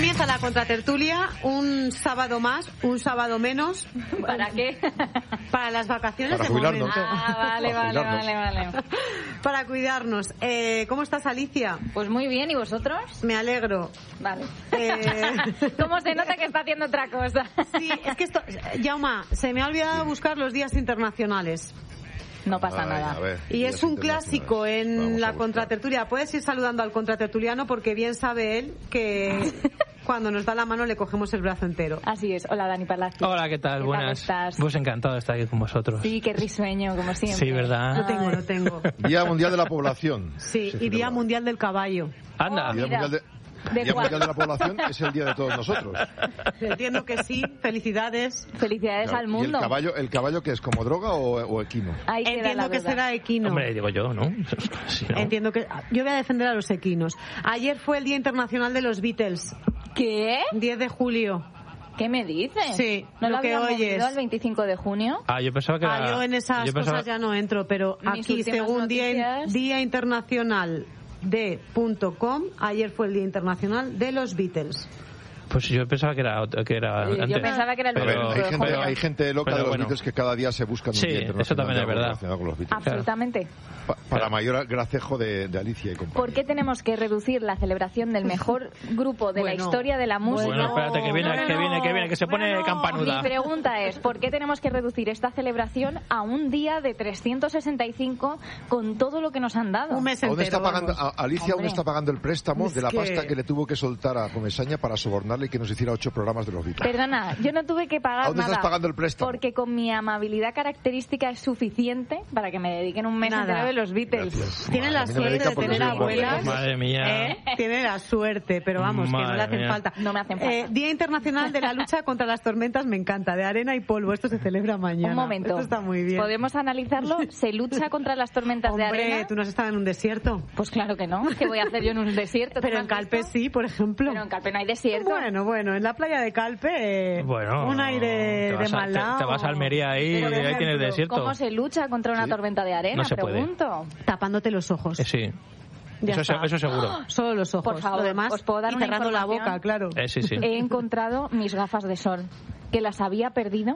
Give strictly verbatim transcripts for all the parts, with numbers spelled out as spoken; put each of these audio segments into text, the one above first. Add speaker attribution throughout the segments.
Speaker 1: Comienza la contratertulia, un sábado más, un sábado menos.
Speaker 2: ¿Para qué?
Speaker 1: Para las vacaciones
Speaker 3: Para
Speaker 1: de
Speaker 3: jubilarnos.
Speaker 1: momento.
Speaker 2: Ah, vale, vale, vale, vale.
Speaker 1: Para cuidarnos. Eh, ¿Cómo estás, Alicia?
Speaker 2: Pues muy bien, ¿y vosotros?
Speaker 1: Me alegro.
Speaker 2: Vale.
Speaker 1: Eh...
Speaker 2: ¿Cómo se nota que está haciendo otra cosa?
Speaker 1: Sí, es que esto... Yauma, se me ha olvidado buscar los días internacionales.
Speaker 2: No pasa
Speaker 3: Ay,
Speaker 2: nada.
Speaker 3: a ver,
Speaker 1: Y es un clásico en
Speaker 3: Vamos a
Speaker 1: la
Speaker 3: buscar.
Speaker 1: contratertulia. Puedes ir saludando al contratertuliano porque bien sabe él que cuando nos da la mano le cogemos el brazo entero.
Speaker 2: Así es. Hola, Dani Palacio.
Speaker 4: Hola, ¿qué tal?
Speaker 2: ¿Qué tal
Speaker 4: Buenas.
Speaker 2: estás?
Speaker 4: Pues encantado de estar aquí con vosotros.
Speaker 2: Sí, qué risueño, como siempre.
Speaker 4: Sí, ¿verdad?
Speaker 1: Lo tengo, lo tengo.
Speaker 3: Día Mundial de la Población.
Speaker 1: Sí,
Speaker 3: Se
Speaker 1: y
Speaker 3: celebra.
Speaker 1: Día Mundial del Caballo.
Speaker 4: Anda.
Speaker 2: Oh,
Speaker 3: Día
Speaker 2: mira.
Speaker 3: Mundial de...
Speaker 2: ¿De
Speaker 3: Día
Speaker 2: cuál?
Speaker 3: Mundial de la Población es el día de todos nosotros.
Speaker 1: Entiendo que sí. Felicidades.
Speaker 2: Felicidades al
Speaker 3: ¿Y
Speaker 2: mundo.
Speaker 3: el caballo, el caballo que es como droga o, o equino?
Speaker 2: Ahí queda la
Speaker 1: Entiendo que
Speaker 2: duda.
Speaker 1: será equino.
Speaker 4: Hombre, digo yo, ¿no? Sí, ¿no?
Speaker 1: Entiendo que... Yo voy a defender a los equinos. Ayer fue el Día Internacional de los Beatles.
Speaker 2: ¿Qué?
Speaker 1: diez de julio.
Speaker 2: ¿Qué me dices?
Speaker 1: Sí,
Speaker 2: ¿No
Speaker 1: lo
Speaker 2: lo
Speaker 1: que
Speaker 2: habían
Speaker 1: oyes.
Speaker 2: movido el veinticinco de junio?
Speaker 4: Ah, yo pensaba que era...
Speaker 1: Ah, yo en esas
Speaker 4: yo pensaba-
Speaker 1: cosas ya no entro, pero
Speaker 2: Mis
Speaker 1: aquí,
Speaker 2: últimas
Speaker 1: según Día,
Speaker 2: noticias-
Speaker 1: Día Internacional de punto com, ayer fue el Día Internacional de los Beatles.
Speaker 4: Pues yo pensaba que era, que era
Speaker 2: Eh, yo
Speaker 4: antes.
Speaker 2: pensaba que era el
Speaker 3: A ver,
Speaker 4: Pero-
Speaker 3: hay
Speaker 2: veinticinco de
Speaker 3: gente,
Speaker 2: junio.
Speaker 3: hay gente loca
Speaker 4: Pero
Speaker 3: de los
Speaker 4: bueno.
Speaker 3: Beatles que cada día se buscan un
Speaker 4: Sí,
Speaker 3: día
Speaker 4: eso
Speaker 3: internacional
Speaker 4: también
Speaker 3: de
Speaker 4: es
Speaker 3: algo
Speaker 4: verdad.
Speaker 3: relacionado con los Beatles.
Speaker 2: Absolutamente.
Speaker 3: Pa- para mayor gracejo de, de Alicia y compañía.
Speaker 2: ¿Por qué tenemos que reducir la celebración del mejor grupo de la
Speaker 1: Bueno,
Speaker 2: historia de la música?
Speaker 4: Bueno, espérate, que viene,
Speaker 2: No, no,
Speaker 4: que
Speaker 2: no.
Speaker 4: viene, que viene, que se pone
Speaker 1: Bueno,
Speaker 4: campanuda.
Speaker 2: Mi pregunta es, ¿por qué tenemos que reducir esta celebración a un día de trescientos sesenta y cinco con todo lo que nos han dado?
Speaker 1: Un mes
Speaker 3: ¿Aún
Speaker 1: entero.
Speaker 3: está pagando,
Speaker 1: vamos.
Speaker 3: a- Alicia aún
Speaker 2: Hombre.
Speaker 3: está pagando el préstamo
Speaker 1: Es
Speaker 3: de la
Speaker 1: que-
Speaker 3: pasta que le tuvo que soltar a Comesaña para sobornarle y que nos hiciera ocho programas de los Beatles?
Speaker 2: Perdona, yo no tuve que pagar
Speaker 3: ¿Aún
Speaker 2: nada.
Speaker 3: estás pagando el préstamo?
Speaker 2: Porque con mi amabilidad característica es suficiente para que me dediquen un mes
Speaker 1: Nada.
Speaker 2: entero de los Beatles.
Speaker 3: Gracias.
Speaker 1: Tiene
Speaker 3: Madre,
Speaker 1: la
Speaker 3: a mí no me
Speaker 1: suerte
Speaker 3: dedica
Speaker 1: de
Speaker 3: porque
Speaker 1: tener
Speaker 3: soy un buen
Speaker 1: abuelas.
Speaker 3: hombre.
Speaker 4: Madre mía.
Speaker 1: ¿Eh? Tiene la suerte, pero vamos, que no le
Speaker 4: Madre
Speaker 1: hacen
Speaker 4: mía.
Speaker 1: falta.
Speaker 2: No me hacen falta.
Speaker 1: Eh, Día Internacional de la Lucha contra las Tormentas, me encanta, de arena y polvo. Esto se celebra mañana.
Speaker 2: Un momento.
Speaker 1: Esto está muy bien.
Speaker 2: ¿Podemos analizarlo? ¿Se lucha contra las tormentas de
Speaker 1: Hombre,
Speaker 2: arena?
Speaker 1: ¿tú no has estado en un desierto?
Speaker 2: Pues claro que no. ¿Qué voy a hacer yo en un desierto? ¿Tú
Speaker 1: Pero
Speaker 2: me
Speaker 1: en
Speaker 2: has
Speaker 1: Calpe
Speaker 2: visto?
Speaker 1: sí, por ejemplo.
Speaker 2: Pero en Calpe no hay desierto.
Speaker 1: Bueno, bueno, en la playa de Calpe, eh,
Speaker 4: Bueno,
Speaker 1: un aire
Speaker 4: te
Speaker 1: de
Speaker 4: vas a-
Speaker 1: mal
Speaker 4: te-
Speaker 1: lado.
Speaker 4: te vas a Almería ahí
Speaker 1: Por
Speaker 4: y ahí tienes
Speaker 1: ejemplo,
Speaker 4: desierto.
Speaker 2: ¿Cómo se lucha contra una
Speaker 3: Sí.
Speaker 2: tormenta de arena?
Speaker 4: No se puede.
Speaker 2: Pregunto.
Speaker 1: Tapándote los ojos.
Speaker 4: Eh, sí.
Speaker 1: Ya
Speaker 4: Eso, se-
Speaker 1: está.
Speaker 4: eso seguro.
Speaker 1: Solo los ojos.
Speaker 2: Por favor,
Speaker 1: Lo demás,
Speaker 2: ¿os puedo dar
Speaker 1: y
Speaker 2: una
Speaker 1: cerrando la
Speaker 2: información?
Speaker 1: boca, claro.
Speaker 4: Eh, sí, sí.
Speaker 2: He encontrado mis gafas de sol, que las había perdido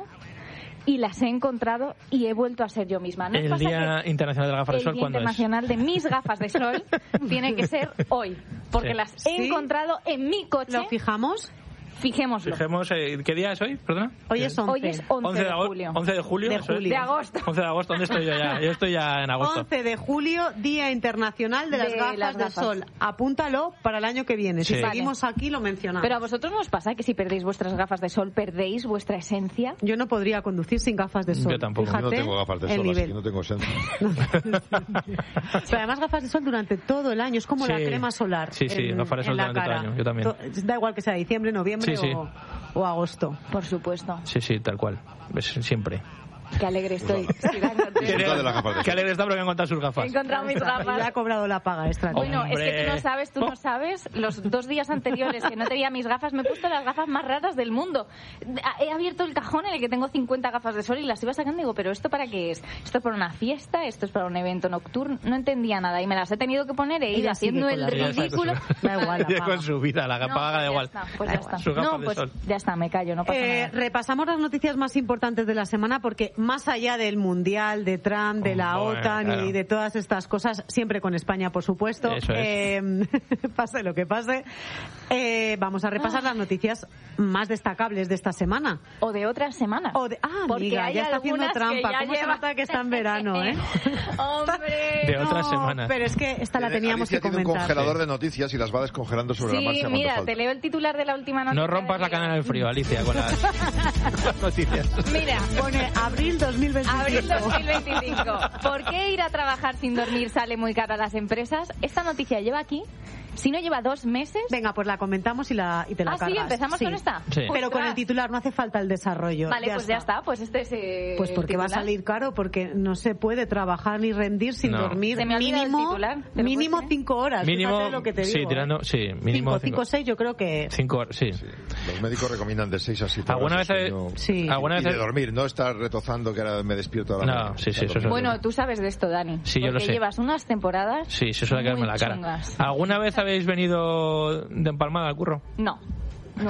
Speaker 2: y las he encontrado y he vuelto a ser yo misma. ¿No os
Speaker 4: El
Speaker 2: pasa
Speaker 4: Día
Speaker 2: que
Speaker 4: Internacional de las Gafas de
Speaker 2: el
Speaker 4: Sol,
Speaker 2: Día
Speaker 4: ¿cuándo es?
Speaker 2: Internacional de mis gafas de sol tiene que ser hoy? Porque
Speaker 4: Sí.
Speaker 2: las he
Speaker 1: ¿Sí?
Speaker 2: encontrado en mi coche.
Speaker 1: ¿Lo fijamos?
Speaker 2: Fijémoslo.
Speaker 4: Fijemos, eh, ¿qué día es hoy? Perdona.
Speaker 1: Hoy es once.
Speaker 2: Hoy es once de
Speaker 4: ago-
Speaker 2: julio.
Speaker 4: once de julio.
Speaker 1: De
Speaker 4: eso es.
Speaker 1: julio.
Speaker 2: De agosto.
Speaker 4: once de agosto, ¿dónde estoy yo ya? Yo estoy ya en agosto.
Speaker 1: once de julio, Día Internacional de las
Speaker 2: De
Speaker 1: Gafas
Speaker 2: las
Speaker 1: de
Speaker 2: gafas.
Speaker 1: Sol. Apúntalo para el año que viene. Si
Speaker 4: Sí.
Speaker 1: seguimos aquí, lo mencionamos.
Speaker 2: Pero a vosotros no os pasa que si perdéis vuestras gafas de sol, perdéis vuestra esencia.
Speaker 1: Yo no podría conducir sin gafas de sol.
Speaker 4: Yo tampoco.
Speaker 3: Yo no
Speaker 1: Fíjate
Speaker 3: tengo gafas de
Speaker 1: el
Speaker 3: sol, así
Speaker 1: nivel.
Speaker 3: que no tengo esencia.
Speaker 1: Pero además gafas de sol durante todo el año. Es como la
Speaker 4: Sí.
Speaker 1: crema solar.
Speaker 4: Sí, sí,
Speaker 1: en,
Speaker 4: gafas de sol
Speaker 1: en la
Speaker 4: durante todo el
Speaker 1: cara.
Speaker 4: año, yo también.
Speaker 1: To- Da igual que sea diciembre, noviembre
Speaker 4: Sí, sí.
Speaker 1: O, o agosto.
Speaker 2: Por supuesto.
Speaker 4: Sí, sí, tal cual. Es siempre.
Speaker 2: Qué alegre estoy.
Speaker 3: Disfruta de las gafas de
Speaker 4: Qué
Speaker 3: sol.
Speaker 4: alegre está porque me han contado sus
Speaker 2: He
Speaker 4: gafas.
Speaker 2: encontrado mis
Speaker 1: Ya
Speaker 2: gafas.
Speaker 1: ha cobrado la paga extra.
Speaker 2: Bueno, es que tú no
Speaker 4: Hombre.
Speaker 2: sabes, tú no sabes. Los dos días anteriores que no tenía mis gafas, me he puesto las gafas más raras del mundo. He abierto el cajón en el que tengo cincuenta gafas de sol y las iba sacando y digo, ¿pero esto para qué es? ¿Esto es para una fiesta? ¿Esto es para un evento nocturno? No entendía nada y me las he tenido que poner e ir
Speaker 1: Ella sigue
Speaker 2: haciendo
Speaker 1: con
Speaker 2: el
Speaker 1: las
Speaker 4: Ella está con
Speaker 2: ridículo.
Speaker 4: su-
Speaker 1: Da igual, la
Speaker 4: Ella
Speaker 1: paga.
Speaker 4: con su vida, la
Speaker 2: No,
Speaker 4: paga da
Speaker 2: pues
Speaker 4: igual.
Speaker 2: ya está, pues ya está.
Speaker 4: Sus gafas
Speaker 2: No,
Speaker 4: de
Speaker 2: pues
Speaker 4: sol.
Speaker 2: ya está, me callo, no pasa
Speaker 1: Eh,
Speaker 2: nada.
Speaker 1: repasamos las noticias más importantes de la semana porque más allá del Mundial, de Trump, de la
Speaker 4: Bueno,
Speaker 1: OTAN
Speaker 4: claro.
Speaker 1: y de todas estas cosas, siempre con España, por supuesto,
Speaker 4: Eso es.
Speaker 1: eh, pase lo que pase, eh, vamos a repasar las noticias más destacables de esta semana.
Speaker 2: O de otras semanas.
Speaker 1: O de, ah,
Speaker 2: Porque
Speaker 1: amiga,
Speaker 2: hay
Speaker 1: ya está haciendo
Speaker 2: algunas que
Speaker 1: trampa.
Speaker 2: ya
Speaker 1: ¿Cómo se
Speaker 2: lleva-
Speaker 1: nota que está en verano, eh?
Speaker 2: ¡Hombre!
Speaker 4: De otras semanas.
Speaker 1: Pero es que esta la
Speaker 3: Tiene-
Speaker 1: teníamos
Speaker 3: Alicia
Speaker 1: que
Speaker 3: tiene un
Speaker 1: comentar.
Speaker 3: congelador de noticias y las va descongelando sobre la
Speaker 2: Sí,
Speaker 3: marcha cuando
Speaker 2: mira,
Speaker 3: falta.
Speaker 2: te leo el titular de la última noticia.
Speaker 4: No rompas la
Speaker 2: del día.
Speaker 4: cadena del frío, Alicia, con las, las noticias.
Speaker 2: Mira,
Speaker 1: Pone abril dos mil veinticinco.
Speaker 2: Abril dos mil veinticinco. ¿Por qué ir a trabajar sin dormir sale muy caro a las empresas? Esta noticia lleva aquí, si no lleva dos meses.
Speaker 1: Venga, pues la comentamos y, la, y te la
Speaker 2: Ah, sí,
Speaker 1: cargas.
Speaker 2: empezamos
Speaker 1: Sí.
Speaker 2: con esta.
Speaker 4: Sí.
Speaker 1: Pero con
Speaker 2: Ostras.
Speaker 1: el titular no hace falta el desarrollo.
Speaker 2: Vale, pues ya está. Pues este es. eh,
Speaker 1: Pues porque
Speaker 2: el
Speaker 1: va a
Speaker 2: titular.
Speaker 1: salir caro, porque no se puede trabajar ni rendir sin
Speaker 4: No.
Speaker 1: dormir
Speaker 2: Se me ha olvidado el
Speaker 1: mínimo,
Speaker 2: titular, ¿te lo
Speaker 1: mínimo
Speaker 2: puedes creer?
Speaker 1: cinco horas.
Speaker 4: Mínimo,
Speaker 1: Fíjate lo que te
Speaker 4: sí,
Speaker 1: digo,
Speaker 4: tirando,
Speaker 1: ¿eh?
Speaker 4: sí, mínimo
Speaker 1: cinco, cinco, seis, yo creo que
Speaker 4: Cinco horas, sí.
Speaker 3: Sí. Los médicos recomiendan de seis a siete horas.
Speaker 4: ¿Alguna
Speaker 3: de
Speaker 4: vez he-
Speaker 3: sueño.
Speaker 1: Sí.
Speaker 4: ¿Alguna
Speaker 3: Y
Speaker 4: vez
Speaker 3: de
Speaker 4: he-
Speaker 3: dormir, no estar retozando que ahora me despierto a la
Speaker 4: No,
Speaker 3: mañana.
Speaker 4: sí, sí, eso es
Speaker 2: Bueno, tú sabes de esto, Dani.
Speaker 4: Sí, yo lo
Speaker 2: porque
Speaker 4: sé.
Speaker 2: llevas unas temporadas.
Speaker 4: Sí, sí, eso de quedarme en la cara.
Speaker 2: chungas.
Speaker 4: ¿Alguna vez habéis venido de empalmada al curro?
Speaker 2: No. No.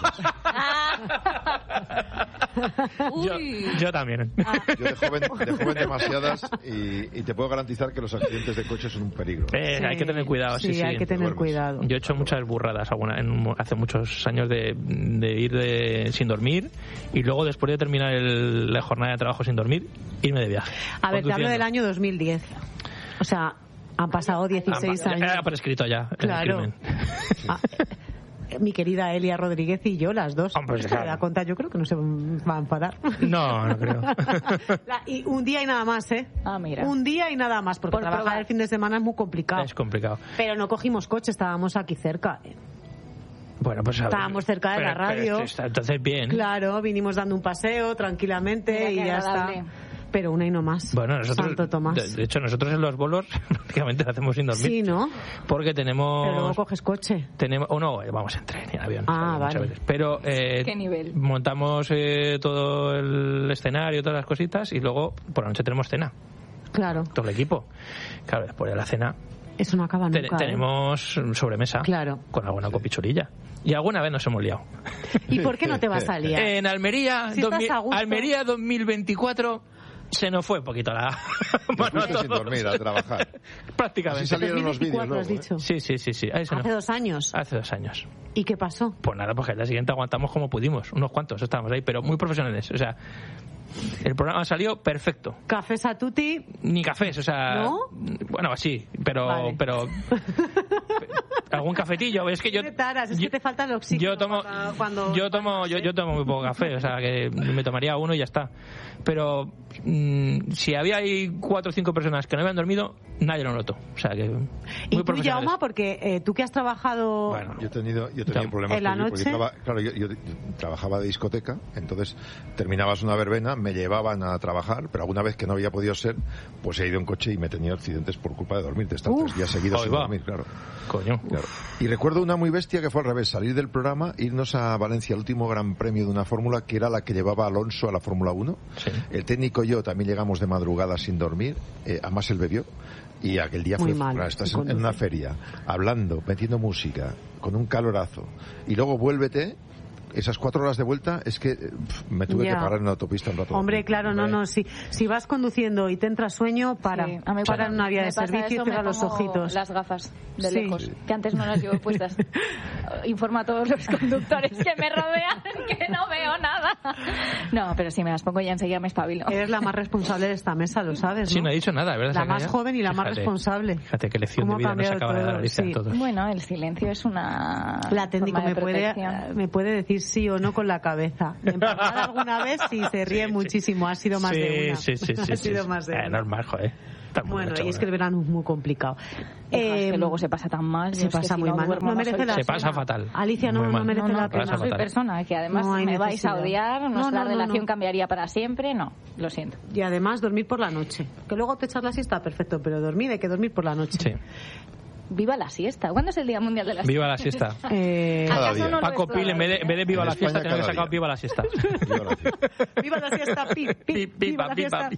Speaker 4: Yo,
Speaker 2: Uy.
Speaker 4: yo también.
Speaker 3: Yo de joven, de joven demasiadas y, y te puedo garantizar que los accidentes de coche son un peligro.
Speaker 4: Eh,
Speaker 1: Sí.
Speaker 4: hay que tener cuidado, sí,
Speaker 1: Sí,
Speaker 4: sí.
Speaker 1: hay que tener
Speaker 3: duermes.
Speaker 1: cuidado.
Speaker 4: Yo he hecho muchas burradas alguna, en, un- hace muchos años de, de ir de- sin dormir y luego después de terminar el- la jornada de trabajo sin dormir, irme de viaje.
Speaker 1: A ver, te hablo
Speaker 4: conduciendo.
Speaker 1: del año dos mil diez. O sea, han pasado dieciséis
Speaker 4: Ah,
Speaker 1: años.
Speaker 4: Era prescrito ya el
Speaker 1: Claro.
Speaker 4: crimen.
Speaker 1: Ah, mi querida Elia Rodríguez y yo, las dos.
Speaker 4: Hombre,
Speaker 1: Se
Speaker 4: claro.
Speaker 1: da cuenta, yo creo que no se va a enfadar.
Speaker 4: No, no creo.
Speaker 1: La- y un día y nada más, ¿eh?
Speaker 2: Ah, mira.
Speaker 1: Un día y nada más, porque
Speaker 2: Por
Speaker 1: trabajar
Speaker 2: probar.
Speaker 1: el fin de semana es muy complicado.
Speaker 4: Es complicado.
Speaker 1: Pero no cogimos coche, estábamos aquí cerca.
Speaker 4: Bueno, pues a ver.
Speaker 1: Estábamos cerca de la
Speaker 4: Pero- pero
Speaker 1: radio.
Speaker 4: está- entonces bien.
Speaker 1: Claro, vinimos dando un paseo tranquilamente
Speaker 2: Mira
Speaker 1: y
Speaker 2: qué
Speaker 1: ya
Speaker 2: agradable.
Speaker 1: está. Pero una y no más.
Speaker 4: Bueno, nosotros,
Speaker 1: Santo Tomás.
Speaker 4: de, de hecho, nosotros en los bolos prácticamente lo hacemos sin dormir.
Speaker 1: Sí, ¿no?
Speaker 4: Porque tenemos...
Speaker 1: Pero luego coges coche.
Speaker 4: tenemos o no, vamos en tren y en avión.
Speaker 1: Ah,
Speaker 4: muchas
Speaker 1: vale.
Speaker 4: veces. Pero eh,
Speaker 2: ¿Qué nivel?
Speaker 4: montamos eh, todo el escenario, todas las cositas y luego por la noche tenemos cena,
Speaker 1: Claro.
Speaker 4: todo el equipo. Claro, después de la cena
Speaker 1: Eso no acaba
Speaker 4: te-
Speaker 1: nunca. ¿eh?
Speaker 4: tenemos sobremesa
Speaker 1: Claro.
Speaker 4: con alguna copichurilla. Y alguna vez nos hemos liado.
Speaker 1: ¿Y por qué no te vas a liar?
Speaker 4: En Almería,
Speaker 1: Si
Speaker 4: dos
Speaker 1: estás
Speaker 4: mil-
Speaker 1: a gusto.
Speaker 4: Almería dos mil veinticuatro se nos fue un poquito la
Speaker 3: Te
Speaker 4: mano a
Speaker 3: fuiste sin
Speaker 4: todos.
Speaker 3: dormir a trabajar.
Speaker 4: Prácticamente.
Speaker 3: Así salieron los vídeos
Speaker 1: dos mil veinticuatro has
Speaker 3: luego, ¿eh?
Speaker 1: dicho.
Speaker 4: Sí, sí, sí, sí. Ahí se nos-
Speaker 1: Hace dos años.
Speaker 4: Hace dos años.
Speaker 1: ¿Y qué pasó?
Speaker 4: Pues nada, porque al día siguiente aguantamos como pudimos, unos cuantos estábamos ahí, pero muy profesionales. O sea, el programa salió perfecto.
Speaker 1: Café Satuti.
Speaker 4: Ni cafés, o sea,
Speaker 1: ¿No?
Speaker 4: bueno, así, pero,
Speaker 1: Vale.
Speaker 4: pero algún cafetillo. Es que yo,
Speaker 1: Qué taras, es
Speaker 4: yo-
Speaker 1: que te falta el oxígeno.
Speaker 4: yo tomo,
Speaker 1: cuando- cuando-
Speaker 4: yo tomo, yo, yo tomo muy poco café, o sea, que me tomaría uno y ya está. Pero mm, si había ahí cuatro o cinco personas que no habían dormido, nadie lo notó. O sea, que muy
Speaker 1: ¿Y tú,
Speaker 4: profesionales.
Speaker 1: Jauma? Porque eh, tú que has trabajado...
Speaker 4: Bueno,
Speaker 3: Yo he tenido, yo he tenido
Speaker 4: Ya.
Speaker 3: problemas
Speaker 1: ¿En la
Speaker 3: porque- porque
Speaker 1: noche?
Speaker 3: traba- claro, yo, yo trabajaba de discoteca, entonces terminabas una verbena, me llevaban a trabajar, pero alguna vez que no había podido ser, pues he ido en coche y me he tenido accidentes por culpa de dormir, de estar
Speaker 1: Uf.
Speaker 3: tres días seguidos
Speaker 4: Ahí
Speaker 3: sin
Speaker 4: va.
Speaker 3: dormir, claro.
Speaker 4: coño.
Speaker 3: Claro. Y recuerdo una muy bestia que fue al revés, salir del programa, irnos a Valencia, el último gran premio de una fórmula que era la que llevaba Alonso a la Fórmula uno.
Speaker 4: Sí.
Speaker 3: El técnico y yo también llegamos de madrugada sin dormir, eh, además él bebió. Y aquel día
Speaker 1: Muy
Speaker 3: fue,
Speaker 1: mal,
Speaker 3: claro, estás
Speaker 1: sin
Speaker 3: en, en una
Speaker 1: conducir.
Speaker 3: feria, hablando, metiendo música, con un calorazo, y luego vuélvete, esas cuatro horas de vuelta, es que eh, pf, me tuve
Speaker 1: Ya.
Speaker 3: que parar en la autopista un rato.
Speaker 1: Hombre, claro, no, no, si, si vas conduciendo y te entra sueño, para.
Speaker 2: Sí, a mí
Speaker 1: para
Speaker 2: cuando
Speaker 1: en una vía
Speaker 2: me
Speaker 1: de
Speaker 2: pasa
Speaker 1: servicio y
Speaker 2: eso,
Speaker 1: cierra
Speaker 2: me
Speaker 1: los
Speaker 2: pongo
Speaker 1: ojitos.
Speaker 2: las gafas de
Speaker 1: Sí.
Speaker 2: lejos, que antes no las llevo puestas. Informa a todos los conductores que me rodean que no veo nada. No, pero si me las pongo ya enseguida me espabilo.
Speaker 1: Eres la más responsable de esta mesa, lo sabes,
Speaker 4: Sí,
Speaker 1: ¿no?
Speaker 4: no he dicho nada, ¿verdad?
Speaker 1: La
Speaker 4: Se
Speaker 1: más
Speaker 4: calla.
Speaker 1: joven y la más
Speaker 4: Fíjate,
Speaker 1: responsable.
Speaker 4: Fíjate qué lección
Speaker 1: ¿Cómo
Speaker 4: de
Speaker 1: ha
Speaker 4: vida nos
Speaker 1: cambiado
Speaker 4: acaba de dar
Speaker 1: todo?
Speaker 4: Alicia
Speaker 1: Sí.
Speaker 4: a todos.
Speaker 2: Bueno, el silencio es una
Speaker 1: La técnico
Speaker 2: forma de
Speaker 1: me puede,
Speaker 2: protección.
Speaker 1: me puede decir sí o no con la cabeza. Empanada alguna vez sí se ríe
Speaker 4: Sí, sí.
Speaker 1: muchísimo. Ha sido más
Speaker 4: sí,
Speaker 1: de una.
Speaker 4: Sí, sí, sí.
Speaker 1: ha
Speaker 4: sí,
Speaker 1: sido
Speaker 4: sí.
Speaker 1: más de
Speaker 4: Eh,
Speaker 1: una.
Speaker 4: normal, joder. Está muy
Speaker 1: Bueno,
Speaker 4: mucho,
Speaker 1: y es que el verano es muy complicado.
Speaker 2: Hija, es
Speaker 1: Eh,
Speaker 2: que luego se pasa tan mal.
Speaker 1: se
Speaker 2: yo es que
Speaker 1: pasa
Speaker 2: si
Speaker 1: muy
Speaker 2: no
Speaker 1: mal.
Speaker 2: duermo,
Speaker 1: No
Speaker 2: no
Speaker 1: merece
Speaker 2: soy
Speaker 1: la
Speaker 4: Se
Speaker 2: persona.
Speaker 4: pasa fatal.
Speaker 1: Alicia, no,
Speaker 4: Muy
Speaker 1: no
Speaker 4: mal.
Speaker 1: merece
Speaker 2: No, no,
Speaker 1: la
Speaker 2: que
Speaker 1: pena.
Speaker 2: no soy
Speaker 4: fatal.
Speaker 2: persona, que además
Speaker 1: No hay
Speaker 2: me vais a
Speaker 1: necesidad.
Speaker 2: odiar,
Speaker 1: No,
Speaker 2: nuestra
Speaker 1: no, no,
Speaker 2: relación
Speaker 1: no.
Speaker 2: cambiaría para siempre, no, lo siento.
Speaker 1: Y además dormir por la noche. Que luego te echas la siesta, perfecto, pero dormir hay que dormir por la noche.
Speaker 4: Sí.
Speaker 2: Viva la siesta. ¿Cuándo es el Día Mundial de la Siesta?
Speaker 4: Viva la siesta.
Speaker 1: Eh,
Speaker 3: Cada
Speaker 2: ¿Acaso
Speaker 3: día.
Speaker 2: no lo
Speaker 4: Paco
Speaker 2: es
Speaker 4: Pil, en vez de, en vez de Viva
Speaker 3: En
Speaker 4: la fiesta,
Speaker 3: España
Speaker 4: tenía que
Speaker 3: cada
Speaker 4: sacar
Speaker 3: día.
Speaker 4: Viva la siesta.
Speaker 3: Yo gracias.
Speaker 1: ¡Viva la siesta! ¡Pi, pi,
Speaker 4: Pi, pi,
Speaker 1: viva
Speaker 4: pa,
Speaker 1: la
Speaker 4: pi,
Speaker 1: fiesta!
Speaker 4: pa, pi.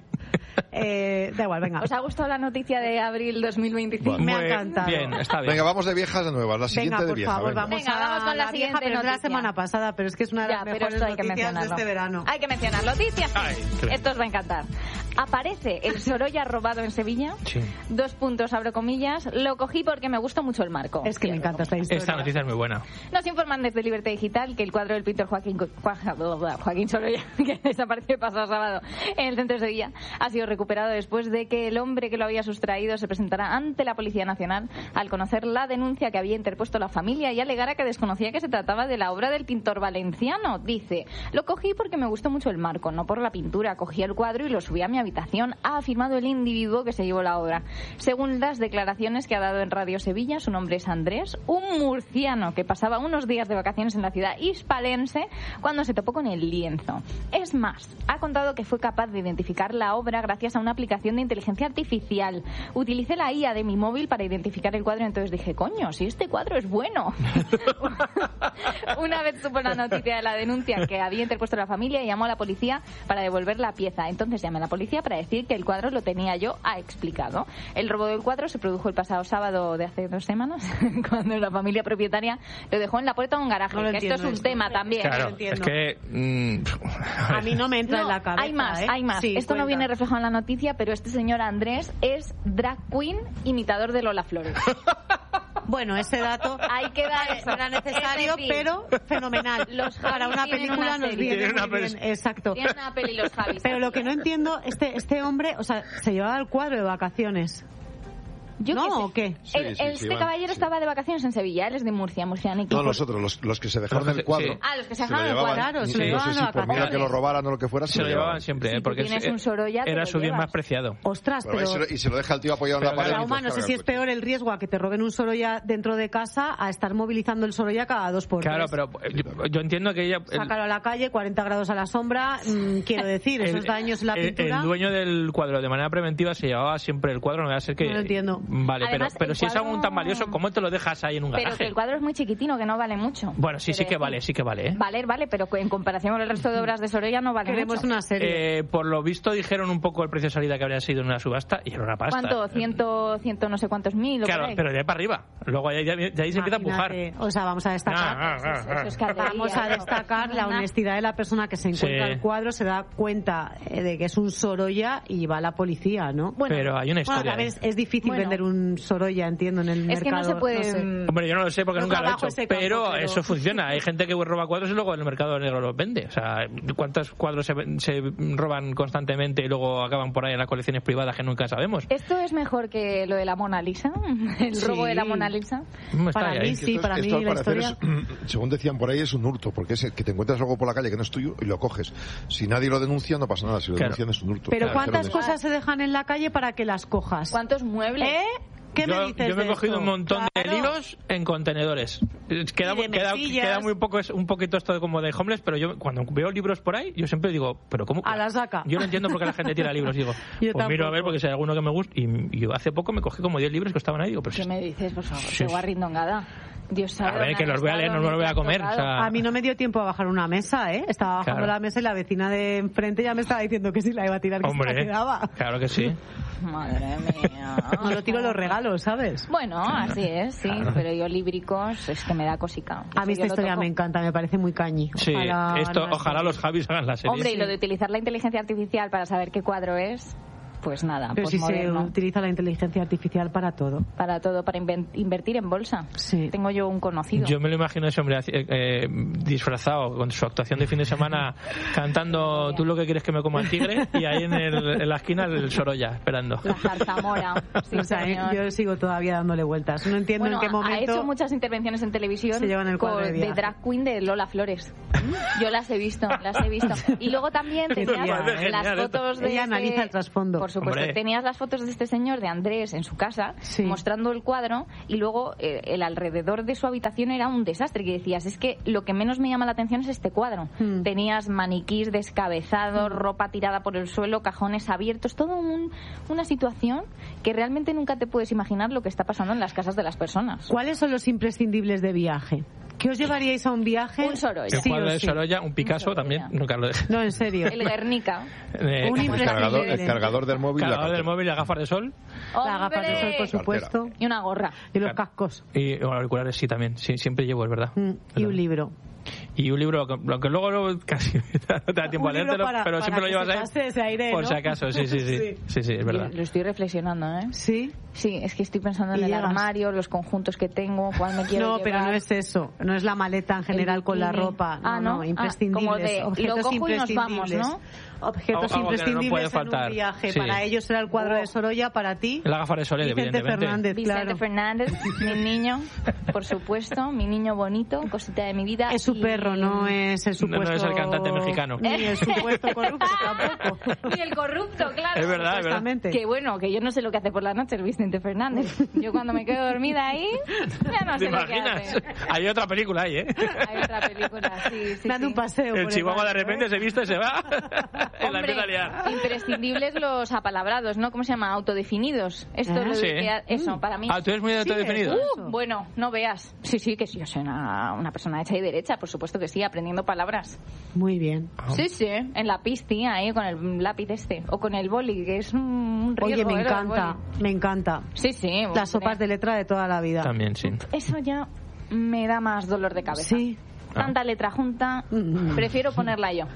Speaker 1: Eh, da igual, venga.
Speaker 2: ¿Os ha gustado la noticia de abril dos mil veinticinco?
Speaker 1: Me ha
Speaker 4: Muy
Speaker 1: encantado.
Speaker 4: Bien, está bien.
Speaker 3: Venga, vamos de viejas a nuevas. La siguiente
Speaker 1: Venga,
Speaker 3: de
Speaker 1: por
Speaker 3: vieja.
Speaker 1: favor,
Speaker 3: venga.
Speaker 1: vamos,
Speaker 2: Venga,
Speaker 1: a
Speaker 2: vamos con la
Speaker 1: vieja,
Speaker 2: siguiente
Speaker 1: pero es de la
Speaker 2: noticia.
Speaker 1: semana pasada, pero es que es una de
Speaker 2: Ya,
Speaker 1: las
Speaker 2: pero
Speaker 1: mejores
Speaker 2: esto hay que
Speaker 1: noticias de
Speaker 2: mencionarlo.
Speaker 1: este verano.
Speaker 2: Hay que mencionarlo. Noticias.
Speaker 4: Ay, qué bien.
Speaker 2: Esto os va a encantar. Aparece el Sorolla robado en Sevilla.
Speaker 4: Sí.
Speaker 2: Dos puntos, abro comillas. Lo cogí porque me gusta mucho el marco.
Speaker 1: Es que me encanta esta historia.
Speaker 4: Esta noticia es muy buena.
Speaker 2: Nos informan desde Libertad Digital que el cuadro del pintor Joaquín, Joa- Joaquín Sorolla, que desapareció el pasado sábado en el centro de Sevilla, ha sido recuperado después de que el hombre que lo había sustraído se presentara ante la Policía Nacional al conocer la denuncia que había interpuesto la familia y alegara que desconocía que se trataba de la obra del pintor valenciano. Dice, lo cogí porque me gustó mucho el marco, no por la pintura. Cogí el cuadro y lo subí a mi habitación, ha afirmado el individuo que se llevó la obra. Según las declaraciones que ha dado en Radio Sevilla, su nombre es Andrés, un murciano que pasaba unos días de vacaciones en la ciudad hispalense cuando se topó con el lienzo. Es más, ha contado que fue capaz de identificar la obra gracias a una aplicación de inteligencia artificial. Utilicé la I A de mi móvil para identificar el cuadro, entonces dije, coño, si este cuadro es bueno. Una vez supo la noticia de la denuncia que había interpuesto la familia, llamó a la policía para devolver la pieza. Entonces llamé a la policía policía para decir que el cuadro lo tenía yo, ha explicado. El robo del cuadro se produjo el pasado sábado de hace dos semanas, cuando la familia propietaria lo dejó en la puerta de un garaje.
Speaker 1: No
Speaker 2: que esto es un
Speaker 1: esto.
Speaker 2: tema también.
Speaker 4: Claro, es que... Mm,
Speaker 1: a mí no me entra
Speaker 2: no,
Speaker 1: en la cabeza.
Speaker 2: hay más,
Speaker 1: ¿eh?
Speaker 2: hay más.
Speaker 1: Sí,
Speaker 2: esto
Speaker 1: cuenta.
Speaker 2: no viene reflejado en la noticia, pero este señor Andrés es drag queen imitador de Lola Flores.
Speaker 1: Bueno, ese dato
Speaker 2: Hay que dar eso.
Speaker 1: era necesario,
Speaker 2: Es decir,
Speaker 1: pero fenomenal.
Speaker 2: los
Speaker 1: Para
Speaker 2: Javis
Speaker 1: una
Speaker 2: tienen
Speaker 1: película
Speaker 2: una
Speaker 1: nos
Speaker 2: serie.
Speaker 1: viene
Speaker 4: Tienen
Speaker 1: muy
Speaker 4: una
Speaker 1: bien.
Speaker 4: peli.
Speaker 1: Exacto.
Speaker 2: Tiene una peli los Javis.
Speaker 1: Pero lo que no entiendo, este este hombre, o sea, se llevaba el cuadro de vacaciones.
Speaker 2: Yo
Speaker 1: ¿No
Speaker 2: qué sé.
Speaker 1: o qué?
Speaker 3: Sí,
Speaker 2: El-
Speaker 3: sí,
Speaker 2: este
Speaker 3: sí, van,
Speaker 2: caballero
Speaker 3: sí.
Speaker 2: estaba de vacaciones en Sevilla, él es de Murcia, murcianico.
Speaker 3: No, los otros, los, los que se dejaron
Speaker 4: Los que
Speaker 3: el
Speaker 4: se-
Speaker 3: cuadro.
Speaker 4: sí.
Speaker 2: Ah, los que se
Speaker 3: se lo
Speaker 2: dejaron el
Speaker 3: llevaban,
Speaker 2: cuadro.
Speaker 1: Claro, se lo
Speaker 3: no
Speaker 1: llevaban
Speaker 3: sé si
Speaker 1: a
Speaker 3: por miedo a que
Speaker 1: vacaciones.
Speaker 3: lo robaran o lo que fuera,
Speaker 4: se lo llevaban siempre,
Speaker 2: Si
Speaker 4: ¿eh?
Speaker 2: tú
Speaker 4: porque
Speaker 2: tienes
Speaker 4: es-
Speaker 2: un Sorolla, te
Speaker 4: era
Speaker 2: lo
Speaker 4: su bien
Speaker 2: llevas.
Speaker 4: más preciado.
Speaker 1: Ostras,
Speaker 3: Pero
Speaker 1: pero...
Speaker 3: y se lo- y se lo deja el tío apoyado en la
Speaker 4: Pero
Speaker 3: pared.
Speaker 4: claro,
Speaker 3: y
Speaker 1: Trauma, no
Speaker 3: pues,
Speaker 1: sé
Speaker 3: carga
Speaker 1: si
Speaker 3: el
Speaker 1: es peor el riesgo a que te roben un Sorolla dentro de casa a estar movilizando el Sorolla cada dos por
Speaker 4: Claro,
Speaker 1: tres.
Speaker 4: pero yo, yo entiendo que ella... el-
Speaker 1: Sácalo a la calle, cuarenta grados a la sombra, mmm, quiero decir, esos
Speaker 4: el-
Speaker 1: daños en la
Speaker 4: el-
Speaker 1: pintura...
Speaker 4: El dueño del cuadro de manera preventiva se llevaba siempre el cuadro, no va a ser que...
Speaker 1: No lo entiendo.
Speaker 4: Vale,
Speaker 2: Además,
Speaker 4: pero, pero
Speaker 2: el
Speaker 4: si es
Speaker 2: cuadro-
Speaker 4: algo tan valioso, ¿cómo te lo dejas ahí en un
Speaker 2: Pero
Speaker 4: garaje?
Speaker 2: que el cuadro es muy chiquitino, que no vale mucho.
Speaker 4: Bueno, sí, sí
Speaker 2: Quiero
Speaker 4: que
Speaker 2: decir.
Speaker 4: vale, sí que vale, ¿eh?
Speaker 2: Valer, vale, pero en comparación con el resto de obras de Sorolla no vale
Speaker 1: Queremos
Speaker 2: mucho.
Speaker 1: una serie.
Speaker 4: Eh, por lo visto dijeron un poco el precio de salida que habría sido en una subasta y era una pasta.
Speaker 2: ¿Cuánto? Ciento, ciento no sé cuántos mil. o
Speaker 4: Claro,
Speaker 2: por ahí.
Speaker 4: pero de ahí para arriba. Luego ya, ya- ya ahí se empieza a empujar.
Speaker 1: Imagínate. O sea, vamos a destacar...
Speaker 4: Ah, ah, ah,
Speaker 2: Eso es caldería,
Speaker 1: Vamos a
Speaker 2: ¿no?
Speaker 1: destacar la
Speaker 2: Una-
Speaker 1: honestidad de la persona que se encuentra
Speaker 4: Sí.
Speaker 1: el cuadro, se da cuenta eh, de que es un Sorolla y va a la policía, ¿no?
Speaker 2: Bueno,
Speaker 4: pero hay una
Speaker 1: Bueno,
Speaker 4: historia.
Speaker 1: también
Speaker 4: ahí.
Speaker 1: es, es difícil
Speaker 2: Bueno.
Speaker 1: vender un Sorolla, entiendo, en el
Speaker 2: Es que
Speaker 1: mercado.
Speaker 2: no se puede...
Speaker 1: sé.
Speaker 4: Hombre, yo no lo sé porque
Speaker 1: No
Speaker 4: nunca lo he
Speaker 1: trabajo
Speaker 4: hecho,
Speaker 1: ese campo,
Speaker 4: pero,
Speaker 1: pero-
Speaker 4: eso funciona. Hay gente que roba cuadros y luego en el mercado negro los vende. O sea, ¿cuántos cuadros se, se roban constantemente y luego acaban por ahí en las colecciones privadas que nunca sabemos?
Speaker 2: ¿Esto es mejor que lo de la Mona Lisa? ¿El
Speaker 1: Sí.
Speaker 2: robo de la Mona Lisa?
Speaker 4: Mm, está
Speaker 1: Para
Speaker 4: ahí,
Speaker 1: mí
Speaker 4: ahí.
Speaker 1: sí.
Speaker 3: Esto es-
Speaker 1: para
Speaker 3: esto
Speaker 1: mí
Speaker 3: al
Speaker 1: la
Speaker 3: parecer
Speaker 1: historia-
Speaker 3: es, según decían por ahí, es un hurto, porque es que te encuentras algo por la calle que no es tuyo y lo coges. Si nadie lo denuncia, no pasa nada. Si lo
Speaker 4: Claro.
Speaker 3: denuncian, es un hurto.
Speaker 1: Pero
Speaker 3: Claro,
Speaker 1: ¿cuántas
Speaker 3: dijeron
Speaker 1: cosas se dejan en la calle para que las cojas?
Speaker 2: ¿Cuántos muebles?
Speaker 1: ¿Eh? ¿Qué me
Speaker 4: yo,
Speaker 1: dices
Speaker 4: yo me he
Speaker 1: de
Speaker 4: cogido
Speaker 1: esto?
Speaker 4: un montón de
Speaker 1: Claro.
Speaker 4: libros en contenedores. Eh, Queda,
Speaker 1: Y de
Speaker 4: queda,
Speaker 1: mesillas.
Speaker 4: queda muy poco, es un poquito esto de como de homeless, pero yo cuando veo libros por ahí, yo siempre digo, pero ¿cómo?
Speaker 1: A la saca.
Speaker 4: Yo no entiendo por qué la gente tira libros. Digo,
Speaker 1: Yo
Speaker 4: pues miro a ver
Speaker 1: tampoco.
Speaker 4: porque si hay alguno que me gusta. Y, y yo hace poco me cogí como diez libros que estaban ahí. Digo, pero
Speaker 2: ¿Qué
Speaker 4: si-
Speaker 2: me dices, por favor?
Speaker 4: Sí,
Speaker 2: Qué
Speaker 4: sí.
Speaker 2: guarrindongada. Dios sabe.
Speaker 4: A ver,
Speaker 2: dónde
Speaker 4: que
Speaker 2: han
Speaker 4: los voy a leer,
Speaker 2: estado,
Speaker 4: no me los voy a
Speaker 2: ni qué
Speaker 4: comer,
Speaker 2: han
Speaker 4: o sea-
Speaker 2: tocado.
Speaker 1: A mí no me dio tiempo a bajar una mesa, ¿eh? Estaba bajando
Speaker 4: Claro.
Speaker 1: la mesa y la vecina de enfrente ya me estaba diciendo que si la iba a tirar, que se la
Speaker 4: Hombre,
Speaker 1: quedaba.
Speaker 4: claro que sí.
Speaker 2: Madre mía.
Speaker 1: No lo tiro los regalos, ¿sabes?
Speaker 2: Bueno, así es, sí, pero yo líbricos es que me da cosica.
Speaker 1: A mí
Speaker 2: Eso
Speaker 1: esta
Speaker 2: yo lo
Speaker 1: historia
Speaker 2: toco.
Speaker 1: me encanta, me parece muy cañi.
Speaker 4: Sí,
Speaker 1: Ojalá
Speaker 4: esto,
Speaker 1: no-
Speaker 4: ojalá los Javis hagan la serie.
Speaker 2: Hombre, y lo de utilizar la inteligencia artificial para saber qué cuadro es, pues nada,
Speaker 1: Pero
Speaker 2: pues
Speaker 1: si se
Speaker 2: moderno.
Speaker 1: utiliza la inteligencia artificial para todo.
Speaker 2: Para todo, para inven- invertir en bolsa.
Speaker 1: Sí.
Speaker 2: Tengo yo un conocido.
Speaker 4: Yo me lo imagino ese hombre eh, eh, disfrazado con su actuación de fin de semana cantando Tú lo que quieres que me coma el tigre y ahí en, el- en la esquina el Sorolla esperando.
Speaker 2: La zarzamora. Sí,
Speaker 1: O sea,
Speaker 2: señor.
Speaker 1: yo sigo todavía dándole vueltas. No entiendo
Speaker 2: Bueno,
Speaker 1: en qué momento...
Speaker 2: ha hecho muchas intervenciones en televisión
Speaker 1: se llevan el cuadro
Speaker 2: con-
Speaker 1: de
Speaker 2: de,
Speaker 1: viaje.
Speaker 2: drag queen de Lola Flores. Yo las he visto, las he visto. Y luego también
Speaker 1: Qué
Speaker 2: tenías
Speaker 1: genial,
Speaker 2: las
Speaker 4: genial esto.
Speaker 2: fotos de
Speaker 1: Ella
Speaker 2: este-
Speaker 1: analiza el trasfondo.
Speaker 2: Por supuesto,
Speaker 4: Hombre.
Speaker 2: tenías las fotos de este señor, de Andrés, en su casa,
Speaker 1: Sí.
Speaker 2: mostrando el cuadro, y luego eh, el alrededor de su habitación era un desastre, que decías, es que lo que menos me llama la atención es este cuadro.
Speaker 1: Hmm.
Speaker 2: Tenías maniquís descabezados, ropa tirada por el suelo, cajones abiertos, todo un- una situación que realmente nunca te puedes imaginar lo que está pasando en las casas de las personas.
Speaker 1: ¿Cuáles son los imprescindibles de viaje? ¿Qué os llevaríais a un viaje?
Speaker 2: Un Sorolla.
Speaker 4: El
Speaker 1: Sí
Speaker 4: cuadro
Speaker 1: o
Speaker 4: de
Speaker 1: sí.
Speaker 4: Sorolla, un Picasso
Speaker 2: Un
Speaker 4: también,
Speaker 2: Sorolla.
Speaker 4: nunca lo dejé.
Speaker 1: No, en serio.
Speaker 2: El Guernica.
Speaker 4: Eh,
Speaker 1: Un
Speaker 3: El cargador, el
Speaker 1: imprescindible.
Speaker 3: cargador del móvil y la
Speaker 4: cargador del
Speaker 3: cartera.
Speaker 4: móvil y las gafas de sol
Speaker 1: La gafas de sol, por
Speaker 2: ¡Hombre!
Speaker 1: supuesto.
Speaker 2: Y una gorra.
Speaker 1: Y los
Speaker 4: Claro.
Speaker 1: cascos.
Speaker 4: y bueno, auriculares sí también, sí, siempre llevo, es verdad.
Speaker 1: Mm, Y un libro.
Speaker 4: Y un libro, lo que luego luego casi no te da tiempo
Speaker 1: Un
Speaker 4: a
Speaker 1: libro
Speaker 4: leértelo,
Speaker 1: para-
Speaker 4: pero
Speaker 1: para
Speaker 4: siempre lo
Speaker 1: que
Speaker 4: llevas
Speaker 1: se
Speaker 4: ahí.
Speaker 1: pase ese aire,
Speaker 4: por
Speaker 1: ¿no?
Speaker 4: si acaso, sí, sí, sí.
Speaker 1: Sí.
Speaker 4: Sí, sí, es verdad.
Speaker 2: Yo lo estoy reflexionando, ¿eh?
Speaker 1: ¿Sí?
Speaker 2: Sí, es que estoy pensando en
Speaker 1: Y
Speaker 2: el
Speaker 1: llegas.
Speaker 2: armario, los conjuntos que tengo, cuál me quiero
Speaker 1: No, pero
Speaker 2: llevar.
Speaker 1: no es eso. No es la maleta en general con la
Speaker 2: bikini.
Speaker 1: ropa.
Speaker 2: Ah,
Speaker 1: no,
Speaker 2: ¿no? Ah,
Speaker 1: imprescindibles.
Speaker 2: como de, lo
Speaker 1: objetos
Speaker 2: cojo y nos
Speaker 1: imprescindibles.
Speaker 2: vamos,
Speaker 1: Objetos
Speaker 4: Algo que no
Speaker 1: imprescindibles
Speaker 4: puede
Speaker 1: en
Speaker 4: faltar.
Speaker 1: un viaje.
Speaker 4: Sí.
Speaker 1: Para ellos era el cuadro
Speaker 2: Oh.
Speaker 1: de Sorolla, para ti.
Speaker 4: La gafa de sol,
Speaker 1: Vicente
Speaker 4: evidentemente.
Speaker 1: Fernández,
Speaker 2: Vicente
Speaker 1: claro.
Speaker 2: Fernández, mi niño, por supuesto, mi niño bonito, cosita de mi vida.
Speaker 1: Es su
Speaker 2: y-
Speaker 1: perro, no es el
Speaker 4: No, no
Speaker 1: supuesto...
Speaker 4: es el cantante mexicano.
Speaker 1: Ni el supuesto corrupto tampoco.
Speaker 2: Ni el corrupto, claro.
Speaker 4: Es verdad, es verdad.
Speaker 1: Supuestamente.
Speaker 2: Que bueno, que yo no sé lo que hace por la noche el Vicente Fernández. Yo cuando me quedo dormida ahí, ya no
Speaker 4: ¿Te
Speaker 2: sé lo que
Speaker 4: imaginas?
Speaker 2: hace.
Speaker 4: Hay otra película ahí, ¿eh?
Speaker 2: Hay otra película, sí, sí.
Speaker 1: Dando
Speaker 2: sí.
Speaker 1: un paseo.
Speaker 4: El
Speaker 1: por
Speaker 4: chihuahua de
Speaker 1: barrio,
Speaker 4: repente
Speaker 1: ¿eh?
Speaker 4: se viste, se va y la
Speaker 2: Hombre,
Speaker 4: empieza a liar.
Speaker 2: imprescindibles los apalabrados, ¿no? ¿Cómo se llama? Autodefinidos. Esto
Speaker 1: Ah,
Speaker 2: lo de
Speaker 4: sí.
Speaker 2: que- eso, para mí.
Speaker 4: Ah, ¿tú eres muy de
Speaker 1: Sí,
Speaker 4: autodefinido?
Speaker 1: eso.
Speaker 2: Uh, bueno, no veas. Sí, sí, que sí, yo soy una, una persona hecha y derecha, por supuesto supuesto que sí, aprendiendo palabras.
Speaker 1: Muy bien.
Speaker 2: Sí, sí, en la pisti, ahí con el lápiz este, o con el boli, que es un riesgo.
Speaker 1: Oye, me
Speaker 2: ¿eh?
Speaker 1: encanta, me encanta.
Speaker 2: Sí, sí.
Speaker 1: Las sopas de letra de toda la vida.
Speaker 4: También, sí.
Speaker 2: Eso ya me da más dolor de cabeza.
Speaker 1: Sí.
Speaker 2: Tanta letra junta, prefiero ponerla yo.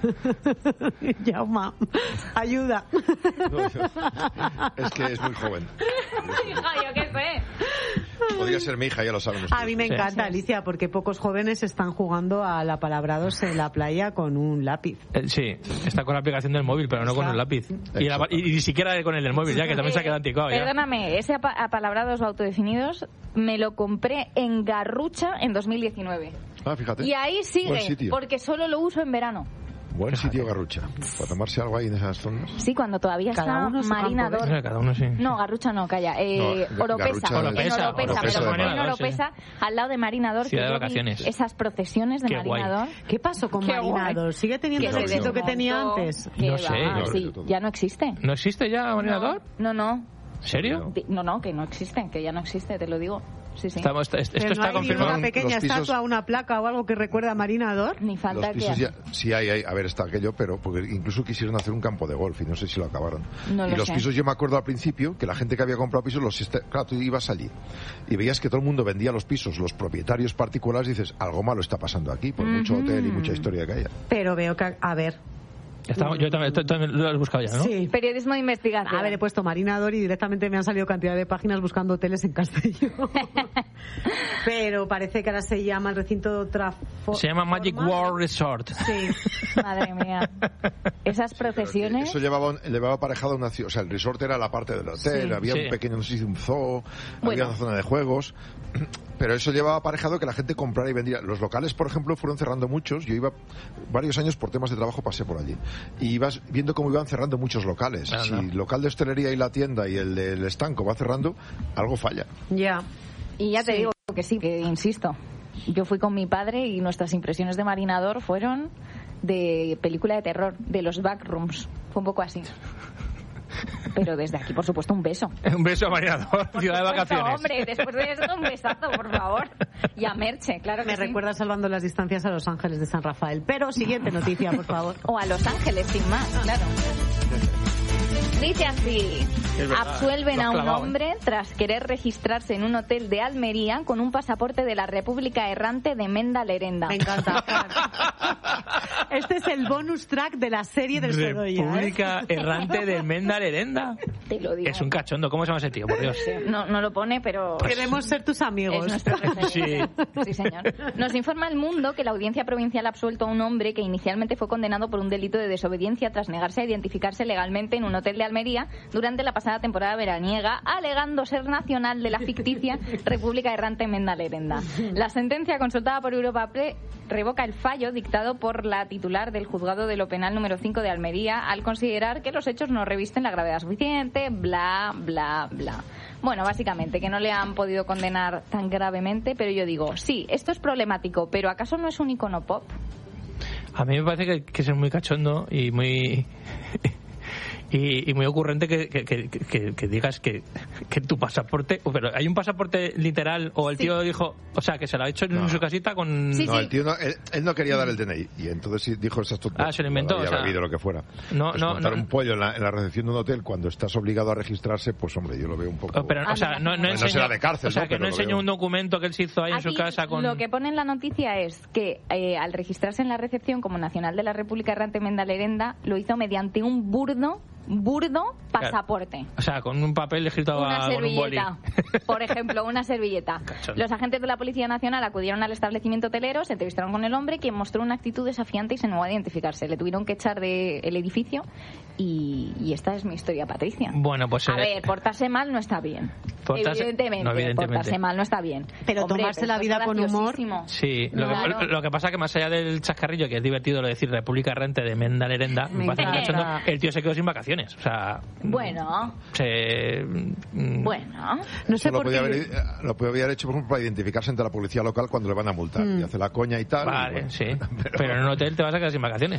Speaker 1: Yauma, ayuda.
Speaker 3: No, es que es muy joven.
Speaker 2: Hija, yo qué sé.
Speaker 3: Podría ser mi hija, ya lo saben ustedes.
Speaker 1: A mí me
Speaker 4: Sí.
Speaker 1: encanta, Alicia, porque pocos jóvenes están jugando a la palabrados en la playa con un lápiz.
Speaker 4: Eh, sí, está con la aplicación del móvil, pero no con el lápiz. Y, la- y- y ni siquiera con el del móvil, ya, que también se ha quedado anticuado. Ya.
Speaker 2: Perdóname, ese apa- apalabrados o autodefinidos me lo compré en Garrucha en dos mil diecinueve.
Speaker 3: Ah, fíjate.
Speaker 2: Y ahí
Speaker 3: Buen
Speaker 2: sigue,
Speaker 3: sitio.
Speaker 2: porque solo lo uso en verano.
Speaker 3: Buen sitio, Garrucha. Para tomarse algo ahí en esas zonas.
Speaker 2: Sí, cuando todavía
Speaker 1: Cada
Speaker 2: está
Speaker 1: uno su
Speaker 2: Marinador.
Speaker 4: Mira, cada uno sí.
Speaker 2: No, Garrucha no, calla. Eh,
Speaker 3: No,
Speaker 2: Oropesa.
Speaker 3: Garrucha-
Speaker 2: En
Speaker 4: Oropesa,
Speaker 2: Oropesa,
Speaker 3: Oropesa
Speaker 2: pero
Speaker 3: de
Speaker 2: en
Speaker 4: Marinador,
Speaker 2: Oropesa, al lado de Marinador,
Speaker 4: Ciudad
Speaker 2: que
Speaker 4: de
Speaker 2: yo vi
Speaker 4: vacaciones.
Speaker 2: esas procesiones de
Speaker 4: Qué guay.
Speaker 2: Marinador.
Speaker 1: ¿Qué pasó con
Speaker 2: Qué
Speaker 1: Marinador?
Speaker 2: guay.
Speaker 1: ¿Sigue teniendo
Speaker 2: Que
Speaker 1: el
Speaker 2: se
Speaker 1: éxito que tenía
Speaker 2: desmontó,
Speaker 1: antes?
Speaker 2: que
Speaker 4: No
Speaker 2: va,
Speaker 4: sé.
Speaker 3: No,
Speaker 2: sí,
Speaker 3: todo.
Speaker 2: ya no existe.
Speaker 4: ¿No existe ya Marinador?
Speaker 2: No, no.
Speaker 4: ¿En serio?
Speaker 2: Di- No, no, que no existe, que ya no existe, te lo digo. Sí, sí.
Speaker 4: Estamos, esto
Speaker 1: Pero no
Speaker 4: está
Speaker 1: hay
Speaker 4: confirmado.
Speaker 1: ninguna pequeña
Speaker 3: Los pisos-
Speaker 1: estatua, una placa o algo que recuerda a Marinador.
Speaker 2: Ni falta
Speaker 3: Los
Speaker 2: que...
Speaker 3: pisos ya, sí hay, hay, a ver, está aquello, pero porque incluso quisieron hacer un campo de golf y no sé si lo acabaron.
Speaker 2: No
Speaker 3: y
Speaker 2: lo
Speaker 3: los
Speaker 2: sé.
Speaker 3: pisos, yo me acuerdo al principio que la gente que había comprado pisos, los este- claro, tú ibas allí y veías que todo el mundo vendía los pisos, los propietarios particulares, y dices, algo malo está pasando aquí, por mucho hotel y mucha historia que haya.
Speaker 1: Pero veo que, a ver,
Speaker 4: Estamos- yo también, tú también lo has buscado ya, ¿no?
Speaker 1: sí.
Speaker 2: Periodismo de investigación.
Speaker 1: A ver, he puesto Marinador y directamente me han salido cantidad de páginas buscando hoteles en Castellón. Pero parece que ahora se llama el recinto Trafo...
Speaker 4: Se llama Magic World Resort.
Speaker 1: Sí.
Speaker 2: Madre mía. Esas procesiones...
Speaker 3: Eso llevaba, un- llevaba aparejado una ciudad, o sea, el resort era la parte del hotel,
Speaker 1: Sí.
Speaker 3: había
Speaker 4: Sí.
Speaker 3: un pequeño, no sé si un zoo,
Speaker 2: Bueno.
Speaker 3: había una zona de juegos, pero eso llevaba aparejado que la gente comprara y vendiera. Los locales, por ejemplo, fueron cerrando muchos. Yo iba varios años por temas de trabajo, pasé por allí. Y ibas viendo cómo iban cerrando muchos locales.
Speaker 4: Anda.
Speaker 3: Si el local de hostelería y la tienda y el del estanco va cerrando, algo falla.
Speaker 1: Ya.
Speaker 2: Y ya te
Speaker 1: Sí.
Speaker 2: digo que sí, que insisto. Yo fui con mi padre y nuestras impresiones de Marinador fueron de película de terror, de los backrooms. Fue un poco así. Pero desde aquí, por supuesto, un beso.
Speaker 4: Un beso a Marinador, ciudad de
Speaker 2: Por
Speaker 4: vacaciones.
Speaker 2: hombre, después de esto, un besazo, por favor. Y a Merche, claro que
Speaker 1: Me
Speaker 2: sí.
Speaker 1: recuerda salvando las distancias a Los Ángeles de San Rafael. Pero siguiente noticia, por favor.
Speaker 2: O a Los Ángeles, sin más, claro. Dice así,
Speaker 4: Es verdad,
Speaker 2: absuelven
Speaker 4: lo has
Speaker 2: a un
Speaker 4: clavado, ¿eh?
Speaker 2: hombre tras querer registrarse en un hotel de Almería con un pasaporte de la República Errante de Menda Lerenda.
Speaker 1: Me encanta. Este es el bonus track de la serie del Sedoya. ¿eh?
Speaker 4: República Errante de Menda Lerenda.
Speaker 2: Te lo digo.
Speaker 4: Es un cachondo. ¿Cómo se llama ese tío? Por Dios.
Speaker 2: No, no lo pone, pero...
Speaker 1: Queremos ser tus amigos.
Speaker 2: Es nuestro referente.
Speaker 4: Sí.
Speaker 2: Sí, señor. Nos informa El Mundo que la Audiencia Provincial ha absuelto a un hombre que inicialmente fue condenado por un delito de desobediencia tras negarse a identificarse legalmente en un hotel de Almería durante la pasada temporada veraniega, alegando ser nacional de la ficticia República Errante Menda Lerenda. La sentencia consultada por Europa Pre revoca el fallo dictado por la titular del Juzgado de lo Penal número cinco de Almería al considerar que los hechos no revisten la gravedad suficiente, bla, bla, bla. Bueno, básicamente, que no le han podido condenar tan gravemente, pero yo digo, sí, esto es problemático, pero ¿acaso no es un icono pop?
Speaker 4: A mí me parece que, que es muy cachondo y muy... Y, y muy ocurrente que, que, que, que, que digas que, que tu pasaporte, pero hay un pasaporte literal o el
Speaker 1: Sí.
Speaker 4: tío dijo, o sea, que se lo ha hecho en
Speaker 3: No.
Speaker 4: su casita con...
Speaker 2: Sí,
Speaker 3: No,
Speaker 2: sí.
Speaker 3: el tío no, él, él no quería dar el D N I y entonces sí dijo esas tonterías.
Speaker 4: Ah, se lo inventó,
Speaker 3: Había
Speaker 4: o sea,
Speaker 3: bebido lo que fuera.
Speaker 4: no,
Speaker 3: Pues
Speaker 4: no,
Speaker 3: montar
Speaker 4: no.
Speaker 3: un pollo en la, en la recepción de un hotel cuando estás obligado a registrarse, pues hombre, yo lo veo un poco...
Speaker 4: Oh, pero,
Speaker 2: Ah,
Speaker 4: o sea,
Speaker 2: mira.
Speaker 4: no, no,
Speaker 2: Bueno,
Speaker 3: no
Speaker 4: enseñó,
Speaker 3: será de cárcel,
Speaker 4: o sea,
Speaker 3: ¿no?
Speaker 4: que
Speaker 3: Pero
Speaker 4: no
Speaker 3: lo
Speaker 4: enseñó
Speaker 3: veo.
Speaker 4: un documento que él se hizo ahí en su
Speaker 2: Aquí
Speaker 4: casa con...
Speaker 2: lo que pone en la noticia es que eh, al registrarse en la recepción como nacional de la República Errante Menda Lerenda, lo hizo mediante un burdo, burdo pasaporte.
Speaker 4: O sea, con un papel escrito
Speaker 2: Una
Speaker 4: a, con un boli.
Speaker 2: servilleta, por ejemplo, una servilleta.
Speaker 4: Cachondo.
Speaker 2: Los agentes de la Policía Nacional acudieron al establecimiento hotelero, se entrevistaron con el hombre, quien mostró una actitud desafiante y se negó a identificarse. Le tuvieron que echar del edificio y, y esta es mi historia, Patricia.
Speaker 4: Bueno, pues...
Speaker 2: A
Speaker 4: eh,
Speaker 2: ver, portarse mal no está bien.
Speaker 4: Portarse-
Speaker 2: Evidentemente,
Speaker 4: no, evidentemente.
Speaker 2: portarse mal no está bien.
Speaker 1: Pero
Speaker 2: Hombre,
Speaker 1: tomarse la
Speaker 2: esto
Speaker 1: vida
Speaker 2: es
Speaker 1: con humor.
Speaker 2: graciosísimo.
Speaker 4: Sí, lo,
Speaker 2: Claro.
Speaker 4: que, lo que pasa que más allá del chascarrillo, que es divertido lo de decir República Errante de Menda Lerenda, me
Speaker 1: Me
Speaker 4: parece muy
Speaker 1: encanta.
Speaker 4: cachondo, el tío se quedó sin vacaciones. O sea,
Speaker 2: Bueno,
Speaker 4: se... mm,
Speaker 2: bueno.
Speaker 1: No
Speaker 3: Eso
Speaker 1: sé
Speaker 3: lo
Speaker 1: por
Speaker 3: podía,
Speaker 1: qué.
Speaker 3: haber, eh, lo podía haber hecho, por ejemplo, para identificarse ante la policía local cuando le van a multar. Y hace la coña y tal. y
Speaker 4: Vale,
Speaker 3: bueno.
Speaker 4: sí. Pero en un hotel te vas a quedar sin vacaciones.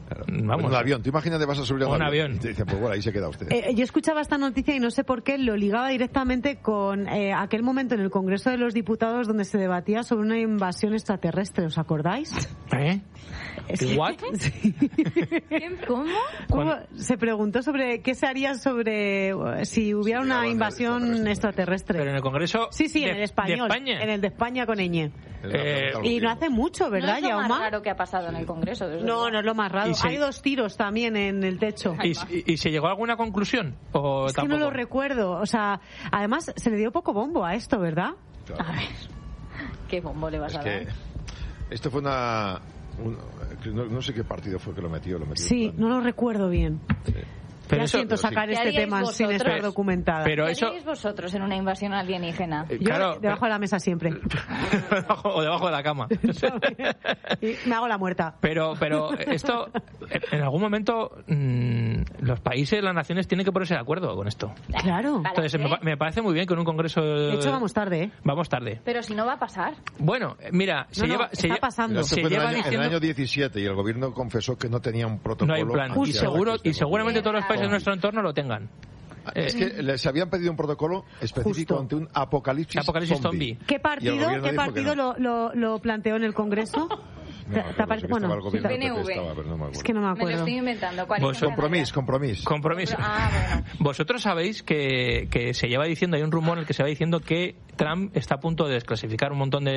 Speaker 4: Vamos.
Speaker 3: Un avión. Tú imagínate, vas a subir a un,
Speaker 4: un avión.
Speaker 3: avión. Y te dicen, pues bueno, ahí se queda usted.
Speaker 1: Eh, yo escuchaba esta noticia y no sé por qué lo ligaba directamente con eh, aquel momento en el Congreso de los Diputados donde se debatía sobre una invasión extraterrestre. ¿Os acordáis?
Speaker 4: ¿Eh?
Speaker 1: Sí.
Speaker 4: ¿What?
Speaker 1: Sí.
Speaker 2: ¿Cómo?
Speaker 1: Hubo- Se preguntó sobre qué se haría sobre eh, si hubiera
Speaker 3: Sí,
Speaker 1: una
Speaker 3: llegaban
Speaker 1: invasión
Speaker 3: extraterrestres.
Speaker 1: extraterrestre.
Speaker 4: Pero en el Congreso
Speaker 1: Sí, sí,
Speaker 4: de,
Speaker 1: en el español.
Speaker 4: de España.
Speaker 1: En el de España con ñ.
Speaker 3: Es la
Speaker 4: eh,
Speaker 3: pregunta al
Speaker 1: Y no
Speaker 3: gobierno.
Speaker 1: hace mucho, ¿verdad,
Speaker 2: No es lo más
Speaker 1: Jaume?
Speaker 2: raro que ha pasado en el Congreso. desde
Speaker 1: No,
Speaker 2: luego.
Speaker 1: no es lo más raro.
Speaker 4: Y se-
Speaker 1: Hay dos tiros también en el techo.
Speaker 4: ¿Y, y, y se llegó a alguna conclusión? ¿O
Speaker 1: Es que
Speaker 4: tampoco?
Speaker 1: no lo recuerdo. O sea, además se le dio poco bombo a esto, ¿verdad?
Speaker 3: Claro.
Speaker 2: A ver, ¿qué bombo le vas
Speaker 3: Es
Speaker 2: a
Speaker 3: que
Speaker 2: dar?
Speaker 3: esto fue una... un- no, no sé qué partido fue que lo metió. Lo metió
Speaker 1: Sí,
Speaker 3: en plan-
Speaker 1: no lo recuerdo bien.
Speaker 4: Pero
Speaker 1: ya
Speaker 4: eso-
Speaker 1: siento sacar
Speaker 2: ¿Qué
Speaker 1: este
Speaker 2: haríais
Speaker 1: tema sin
Speaker 2: vosotros?
Speaker 1: estar documentada.
Speaker 4: Pero
Speaker 2: ¿Qué
Speaker 4: eso...
Speaker 2: haríais vosotros en una invasión alienígena?
Speaker 4: eh,
Speaker 1: Yo
Speaker 4: claro,
Speaker 1: debajo de la mesa siempre.
Speaker 4: debajo- o debajo de la cama.
Speaker 1: Y me hago la muerta.
Speaker 4: Pero, pero esto, en algún momento, mmm, los países, las naciones tienen que ponerse de acuerdo con esto.
Speaker 1: Claro.
Speaker 2: Para
Speaker 4: Entonces, me,
Speaker 2: qué?
Speaker 4: pa- me parece muy bien que en un congreso...
Speaker 1: De hecho, vamos tarde, ¿eh?
Speaker 4: Vamos tarde.
Speaker 2: Pero si no va a pasar.
Speaker 4: Bueno, eh, mira, se
Speaker 1: No, no,
Speaker 4: lleva... se
Speaker 1: está
Speaker 4: lle-
Speaker 1: pasando.
Speaker 3: Esto
Speaker 4: Se
Speaker 3: fue en el,
Speaker 4: lleva
Speaker 3: año, en el
Speaker 4: diciendo...
Speaker 3: año diecisiete y el gobierno confesó que no tenía un protocolo.
Speaker 4: No hay plan. Y,
Speaker 3: antiataques
Speaker 4: seguro,
Speaker 3: de
Speaker 4: y seguramente todos los países de
Speaker 3: móvil.
Speaker 4: nuestro entorno lo tengan.
Speaker 3: Es que les habían pedido un protocolo específico
Speaker 1: Justo.
Speaker 3: ante un apocalipsis,
Speaker 4: Apocalipsis zombie.
Speaker 1: ¿Qué
Speaker 3: Y el
Speaker 1: partido,
Speaker 3: gobierno
Speaker 1: ¿qué
Speaker 3: dijo que
Speaker 1: partido
Speaker 3: no.
Speaker 1: lo, lo, lo planteó en el Congreso?
Speaker 3: No,
Speaker 1: ¿Te-
Speaker 3: me
Speaker 1: te
Speaker 3: acuerdo,
Speaker 1: aparece?
Speaker 3: sé que estaba el
Speaker 1: Bueno,
Speaker 3: gobierno
Speaker 1: sí,
Speaker 3: del P P
Speaker 2: P N V.
Speaker 3: estaba, pero no me acuerdo.
Speaker 1: Es que no me
Speaker 2: Me lo
Speaker 1: acuerdo.
Speaker 2: estoy inventando. ¿Cuál
Speaker 4: Vos-
Speaker 2: es el
Speaker 3: Compromís, compromís.
Speaker 4: Compromiso.
Speaker 2: Ah, bueno.
Speaker 4: Vosotros sabéis que, que se lleva diciendo, hay un rumor en el que se va diciendo que Trump está a punto de desclasificar un montón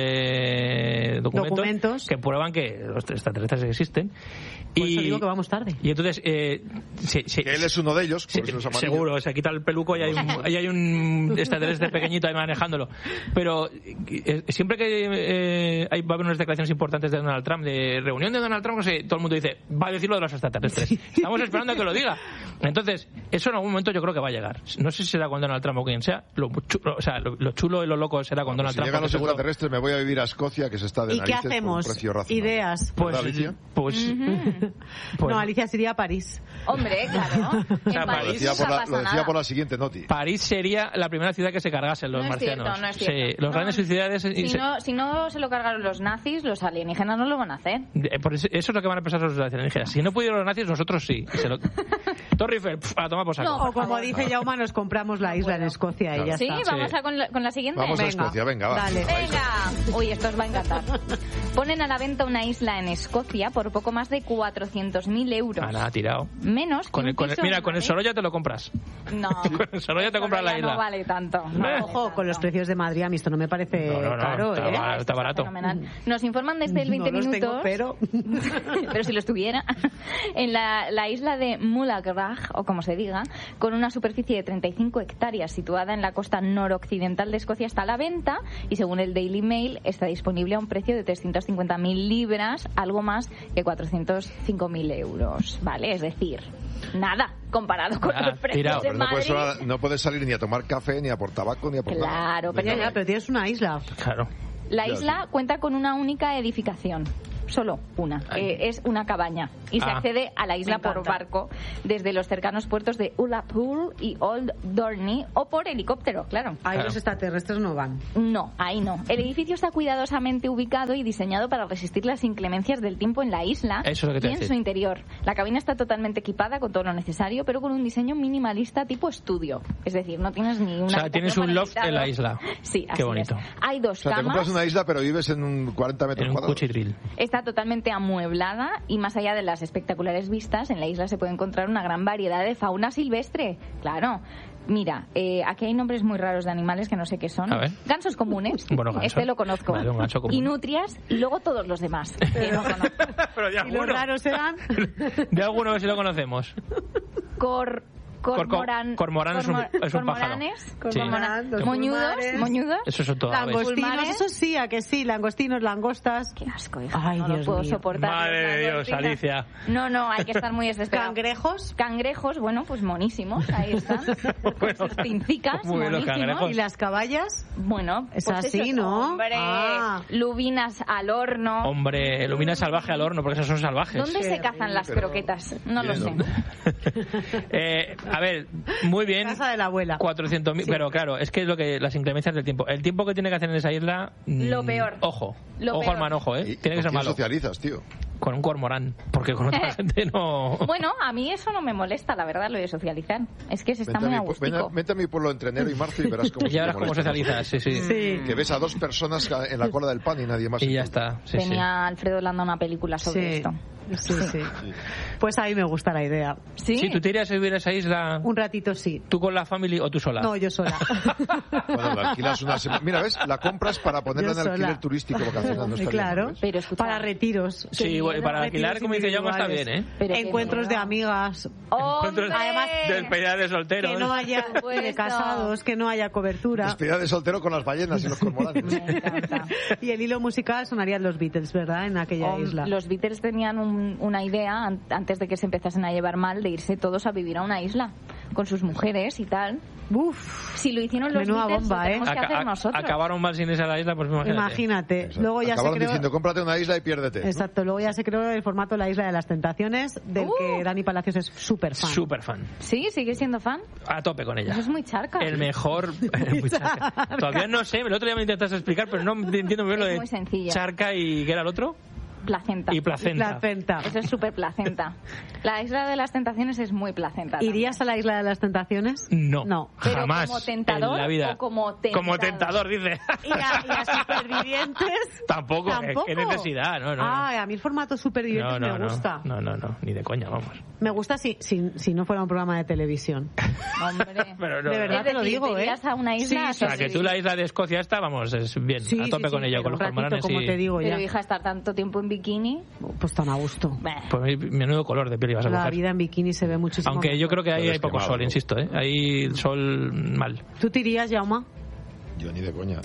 Speaker 4: de documentos,
Speaker 1: Documentos.
Speaker 4: que prueban que los extraterrestres existen.
Speaker 1: Por
Speaker 4: y,
Speaker 1: eso digo que vamos tarde.
Speaker 4: y entonces, eh, se- se-
Speaker 3: Que él es uno de ellos, por
Speaker 4: Sí,
Speaker 3: eso es amarillo.
Speaker 4: seguro, se quita el peluco y hay un, y hay un extraterrestre pequeñito ahí manejándolo. Pero eh, siempre que eh, hay, va a haber unas declaraciones importantes de Donald Trump, de reunión de Donald Trump, no sé, todo el mundo dice, va a decir lo de los extraterrestres. Estamos esperando a que lo diga. Entonces, eso en algún momento yo creo que va a llegar. No sé si será con Donald Trump o quien sea. Lo chulo, o sea, lo, lo chulo y lo loco será con Donald
Speaker 3: Si
Speaker 4: Trump.
Speaker 3: llegan
Speaker 4: porque
Speaker 3: los
Speaker 4: seguro-
Speaker 3: extraterrestres, me voy a vivir a Escocia, que se está de
Speaker 1: ¿Y qué
Speaker 3: narices por un
Speaker 1: hacemos?
Speaker 3: precio razonable.
Speaker 1: Ideas.
Speaker 4: Pues,
Speaker 3: ¿Verdad, Alicia?
Speaker 4: pues, pues-
Speaker 1: No, Alicia se iría a París.
Speaker 2: Hombre, claro. En
Speaker 4: sea,
Speaker 3: Lo
Speaker 2: París
Speaker 3: decía,
Speaker 2: no
Speaker 3: por la,
Speaker 2: pasa
Speaker 3: lo decía
Speaker 2: nada.
Speaker 3: por la siguiente noti.
Speaker 4: París sería la primera ciudad que se cargasen los
Speaker 2: No es
Speaker 4: marcianos.
Speaker 2: cierto, no es cierto.
Speaker 4: Sí, los
Speaker 2: No,
Speaker 4: grandes ciudades... y
Speaker 2: Si
Speaker 4: se-
Speaker 2: no, si no se lo cargaron los nazis, los alienígenas no lo van a hacer.
Speaker 4: Eh, por eso, eso es lo que van a pensar los alienígenas. Si no pudieron los nazis, nosotros sí. Y se lo... Torre Eiffel, pf, a tomar por saco.
Speaker 2: No,
Speaker 1: O como
Speaker 2: favor.
Speaker 1: dice Jauma, nos compramos la isla en Escocia y ya
Speaker 2: Sí,
Speaker 1: está.
Speaker 2: vamos
Speaker 4: Sí.
Speaker 2: a con la, con la siguiente.
Speaker 3: Vamos a
Speaker 1: Venga,
Speaker 3: Escocia, venga, va.
Speaker 1: dale.
Speaker 2: Venga. Uy, esto os va a encantar. Ponen a la venta una isla en Escocia por poco más de cuatrocientos mil euros.
Speaker 4: Ah, nada, tirado.
Speaker 2: Menos que
Speaker 4: Con el,
Speaker 2: un
Speaker 4: con el-
Speaker 2: piso
Speaker 4: mira,
Speaker 2: en
Speaker 4: con el
Speaker 2: Madrid.
Speaker 4: Sorolla te lo compras.
Speaker 2: No.
Speaker 4: Con el Sorolla te compras la
Speaker 2: Sorolla
Speaker 4: isla.
Speaker 2: No vale tanto. no
Speaker 4: Eh.
Speaker 2: vale
Speaker 1: Ojo, con los
Speaker 2: tanto.
Speaker 1: precios de Madrid, a mí esto no me parece
Speaker 4: No, no, no,
Speaker 1: caro,
Speaker 4: está
Speaker 1: ¿eh?
Speaker 4: barato.
Speaker 2: Esto
Speaker 4: barato.
Speaker 2: fenomenal. Nos informan desde el veinte
Speaker 1: no los
Speaker 2: minutos.
Speaker 1: tengo, pero...
Speaker 2: pero si lo estuviera, en la, la isla de Mullagrag, o como se diga, con una superficie de treinta y cinco hectáreas situada en la costa noroccidental de Escocia, está a la venta y según el Daily Mail está disponible a un precio de trescientas cincuenta mil libras, algo más que cuatrocientos cinco mil euros, ¿vale? Es decir, nada comparado con
Speaker 4: Nada,
Speaker 2: los precios
Speaker 4: tirado.
Speaker 2: de
Speaker 3: Pero no puedes,
Speaker 2: Madrid.
Speaker 3: sonar- no puedes salir ni a tomar café, ni a por tabaco, ni a por nada.
Speaker 2: Claro, pero
Speaker 1: Ya, ya, pero tienes una isla.
Speaker 4: Claro.
Speaker 2: La
Speaker 3: Ya,
Speaker 2: isla cuenta con una única edificación. Solo una, que es una cabaña. Y se
Speaker 4: Ah.
Speaker 2: accede a la isla
Speaker 1: Me
Speaker 2: por
Speaker 1: encanta.
Speaker 2: barco desde los cercanos puertos de Ullapool y Old Dorney o por helicóptero, claro.
Speaker 1: Ahí
Speaker 4: Claro.
Speaker 1: los extraterrestres no van.
Speaker 2: No, ahí no. El edificio está cuidadosamente ubicado y diseñado para resistir las inclemencias del tiempo en la isla
Speaker 4: Eso es lo que te
Speaker 2: y
Speaker 4: iba a
Speaker 2: en
Speaker 4: decir.
Speaker 2: su interior. La cabina está totalmente equipada con todo lo necesario, pero con un diseño minimalista tipo estudio. Es decir, no tienes ni una...
Speaker 4: O sea, tienes un
Speaker 2: habitación
Speaker 4: loft
Speaker 2: para
Speaker 4: en la
Speaker 2: invitados.
Speaker 4: isla.
Speaker 2: Sí,
Speaker 4: Qué
Speaker 2: así
Speaker 4: bonito.
Speaker 2: es. Hay dos
Speaker 3: O sea, te
Speaker 2: camas.
Speaker 3: compras una isla, pero vives en un cuarenta metros
Speaker 4: En un
Speaker 3: cuadrados.
Speaker 4: cuchitril.
Speaker 2: Está totalmente amueblada y más allá de las espectaculares vistas, en la isla se puede encontrar una gran variedad de fauna silvestre. Claro. Mira, eh, aquí hay nombres muy raros de animales que no sé qué son.
Speaker 4: A ver.
Speaker 2: Gansos comunes.
Speaker 4: Bueno, ganso.
Speaker 2: Este lo conozco.
Speaker 4: Vale, un ganso común.
Speaker 2: Y nutrias y luego todos los demás. que no conozco.
Speaker 4: Pero de
Speaker 1: Y los
Speaker 4: alguno.
Speaker 1: raros eran...
Speaker 4: De alguno que sí lo conocemos.
Speaker 2: Cor... Cormoran,
Speaker 4: cormorán es un-
Speaker 2: cormo-
Speaker 4: es un pájaro.
Speaker 2: cormoranes,
Speaker 4: Sí.
Speaker 1: Cormorán, los
Speaker 2: moñudos,
Speaker 1: pulmares.
Speaker 2: moñudos.
Speaker 4: Eso son todo aves.
Speaker 1: Langostinos,
Speaker 2: Pulmares.
Speaker 1: eso sí, a que sí, langostinos, langostas.
Speaker 2: Qué asco, hija.
Speaker 1: Ay,
Speaker 2: no
Speaker 1: Dios
Speaker 2: lo puedo
Speaker 1: mío.
Speaker 2: soportar.
Speaker 4: Madre
Speaker 2: Las
Speaker 4: de Dios,
Speaker 2: langostinas.
Speaker 4: Alicia.
Speaker 2: No, no, hay que estar muy desesperado.
Speaker 1: Cangrejos.
Speaker 2: Cangrejos, bueno, pues monísimos, ahí están. Con sus pincicas,
Speaker 4: muy bien los
Speaker 2: monísimos.
Speaker 4: cangrejos.
Speaker 1: ¿Y las caballas?
Speaker 2: Bueno,
Speaker 1: Es
Speaker 2: pues
Speaker 1: así,
Speaker 2: eso,
Speaker 1: ¿no?
Speaker 2: Hombre,
Speaker 1: Ah.
Speaker 2: lubinas al horno.
Speaker 4: Hombre, lumina salvaje al horno, porque esos son salvajes.
Speaker 2: ¿Dónde
Speaker 1: Qué
Speaker 2: se cazan las
Speaker 3: pero-
Speaker 2: croquetas? No lo sé.
Speaker 3: Bien,
Speaker 4: Eh, a ver, muy bien.
Speaker 1: Casa de la abuela.
Speaker 4: cuatrocientos mil,
Speaker 1: Sí.
Speaker 4: pero claro, es que es lo que las inclemencias del tiempo. El tiempo que tiene que hacer en esa isla. mm,
Speaker 2: Lo peor.
Speaker 4: Ojo.
Speaker 2: Lo
Speaker 4: ojo
Speaker 2: peor.
Speaker 4: al manojo, ¿eh?
Speaker 3: ¿Y
Speaker 4: Tiene que
Speaker 3: con
Speaker 4: ser
Speaker 3: quién
Speaker 4: malo.
Speaker 3: socializas, tío?
Speaker 4: con un cormorán, porque con otra gente no...
Speaker 2: Bueno, a mí eso no me molesta, la verdad, lo de socializar. Es que se está
Speaker 3: Vente
Speaker 2: muy
Speaker 3: a
Speaker 2: a
Speaker 3: mi,
Speaker 2: gustico.
Speaker 3: ven- vente a mi pueblo entre enero y marzo y verás cómo,
Speaker 4: Ya verás cómo
Speaker 3: molesta.
Speaker 4: socializas, sí, sí.
Speaker 1: Sí.
Speaker 3: Que ves a dos personas en la cola del pan y nadie más.
Speaker 4: Y ya está, sí, sí.
Speaker 2: Tenía Alfredo Landa una película sobre
Speaker 1: Sí.
Speaker 2: esto.
Speaker 1: Sí, sí. Pues a mí me gusta la idea.
Speaker 2: ¿Sí?
Speaker 4: Si tú te irías a vivir a esa isla,
Speaker 1: Un ratito sí.
Speaker 4: ¿tú con la family o tú sola?
Speaker 1: No, yo sola.
Speaker 3: Bueno, la alquilas una semana. Mira, ¿ves? La compras para ponerla
Speaker 1: Yo
Speaker 3: en alquiler
Speaker 1: sola.
Speaker 3: turístico vacacional. No estaría
Speaker 1: Claro.
Speaker 3: mal, ¿ves?
Speaker 2: Pero escucha,
Speaker 1: Para retiros.
Speaker 4: Sí, bueno, para alquilar, como dice Jaume, está bien, ¿eh?
Speaker 2: Pero que
Speaker 1: Encuentros de
Speaker 2: miedo.
Speaker 1: amigas.
Speaker 4: Encuentros
Speaker 1: Además,
Speaker 4: despedida de soltero.
Speaker 1: Que no
Speaker 4: ¿eh?
Speaker 1: haya
Speaker 2: Por supuesto.
Speaker 1: de casados, que no haya cobertura.
Speaker 3: Despedida de soltero con las ballenas y los cormoranes.
Speaker 2: Me encanta.
Speaker 1: Y el hilo musical sonarían los Beatles, ¿verdad? En aquella
Speaker 2: Um,
Speaker 1: isla.
Speaker 2: Los Beatles tenían un- una idea an- antes de que se empezasen a llevar mal de irse todos a vivir a una isla con sus mujeres y tal.
Speaker 1: Uf,
Speaker 2: Si lo hicieron los
Speaker 1: Menuda
Speaker 2: Beatles,
Speaker 1: bomba,
Speaker 2: lo tenemos
Speaker 1: ¿eh?
Speaker 2: que
Speaker 4: Aca-
Speaker 2: hacer
Speaker 4: a-
Speaker 2: nosotros.
Speaker 4: acabaron mal sin irse a la isla, pues imagínate.
Speaker 1: imagínate.
Speaker 3: Exacto.
Speaker 1: Luego ya se
Speaker 3: Acabaron
Speaker 1: creó...
Speaker 3: diciendo, cómprate una isla y piérdete. ¿no?
Speaker 1: Exacto, luego ya se creó el formato La Isla de las Tentaciones, del
Speaker 2: Uh.
Speaker 1: que Dani Palacios es súper fan.
Speaker 4: Súper fan.
Speaker 2: ¿Sí? ¿Sigues siendo fan?
Speaker 4: A tope con ella.
Speaker 2: Eso es muy charca.
Speaker 4: El mejor... muy charca. Todavía no sé, el otro día me intentaste explicar, pero no entiendo muy bien lo
Speaker 2: Es
Speaker 4: de
Speaker 2: muy sencillo.
Speaker 4: charca y... ¿qué era el otro?
Speaker 2: Placenta.
Speaker 4: Y placenta.
Speaker 1: Placenta.
Speaker 2: Eso es súper placenta. La Isla de las Tentaciones es muy placenta. también.
Speaker 1: ¿Irías a la Isla de las Tentaciones?
Speaker 4: No,
Speaker 1: No.
Speaker 2: Pero
Speaker 4: jamás
Speaker 2: como tentador
Speaker 4: en la vida.
Speaker 2: o como tentado.
Speaker 4: Como tentador, dice.
Speaker 1: ¿Y a, y a supervivientes?
Speaker 4: Tampoco,
Speaker 1: ¿Tampoco?
Speaker 4: qué necesidad, no, no.
Speaker 1: Ay, a mí el formato supervivientes
Speaker 4: no, no,
Speaker 1: me
Speaker 4: no,
Speaker 1: gusta.
Speaker 4: no, no, no, ni de coña, vamos.
Speaker 1: Me gusta si, si, si no fuera un programa de televisión.
Speaker 2: Hombre.
Speaker 4: Pero no,
Speaker 1: De verdad
Speaker 2: Es
Speaker 1: te lo
Speaker 2: decir,
Speaker 1: digo,
Speaker 2: te
Speaker 1: ¿eh?
Speaker 2: irías a una isla
Speaker 1: Sí,
Speaker 4: O sea, que tú la isla de Escocia esta, vamos, es bien,
Speaker 1: Sí,
Speaker 4: a tope
Speaker 1: sí,
Speaker 4: con
Speaker 1: sí,
Speaker 4: ella,
Speaker 1: pero
Speaker 4: con los
Speaker 1: un ratito,
Speaker 4: cormoranes
Speaker 1: como
Speaker 4: y...
Speaker 1: te digo
Speaker 2: Pero
Speaker 1: ya.
Speaker 2: hija, estar tanto tiempo en bikini.
Speaker 1: Pues tan a gusto.
Speaker 2: Bah.
Speaker 4: Pues menudo color de piel ibas a
Speaker 1: La
Speaker 4: coger.
Speaker 1: vida en bikini se ve muchísimo
Speaker 4: Aunque yo
Speaker 1: mejor.
Speaker 4: creo que ahí
Speaker 3: Pero
Speaker 4: hay
Speaker 3: es
Speaker 4: poco
Speaker 3: quemado,
Speaker 4: sol,
Speaker 3: ¿no?
Speaker 4: insisto, ¿eh? Ahí el sol mal.
Speaker 1: ¿Tú te irías, Jaume?
Speaker 3: Yo ni de coña.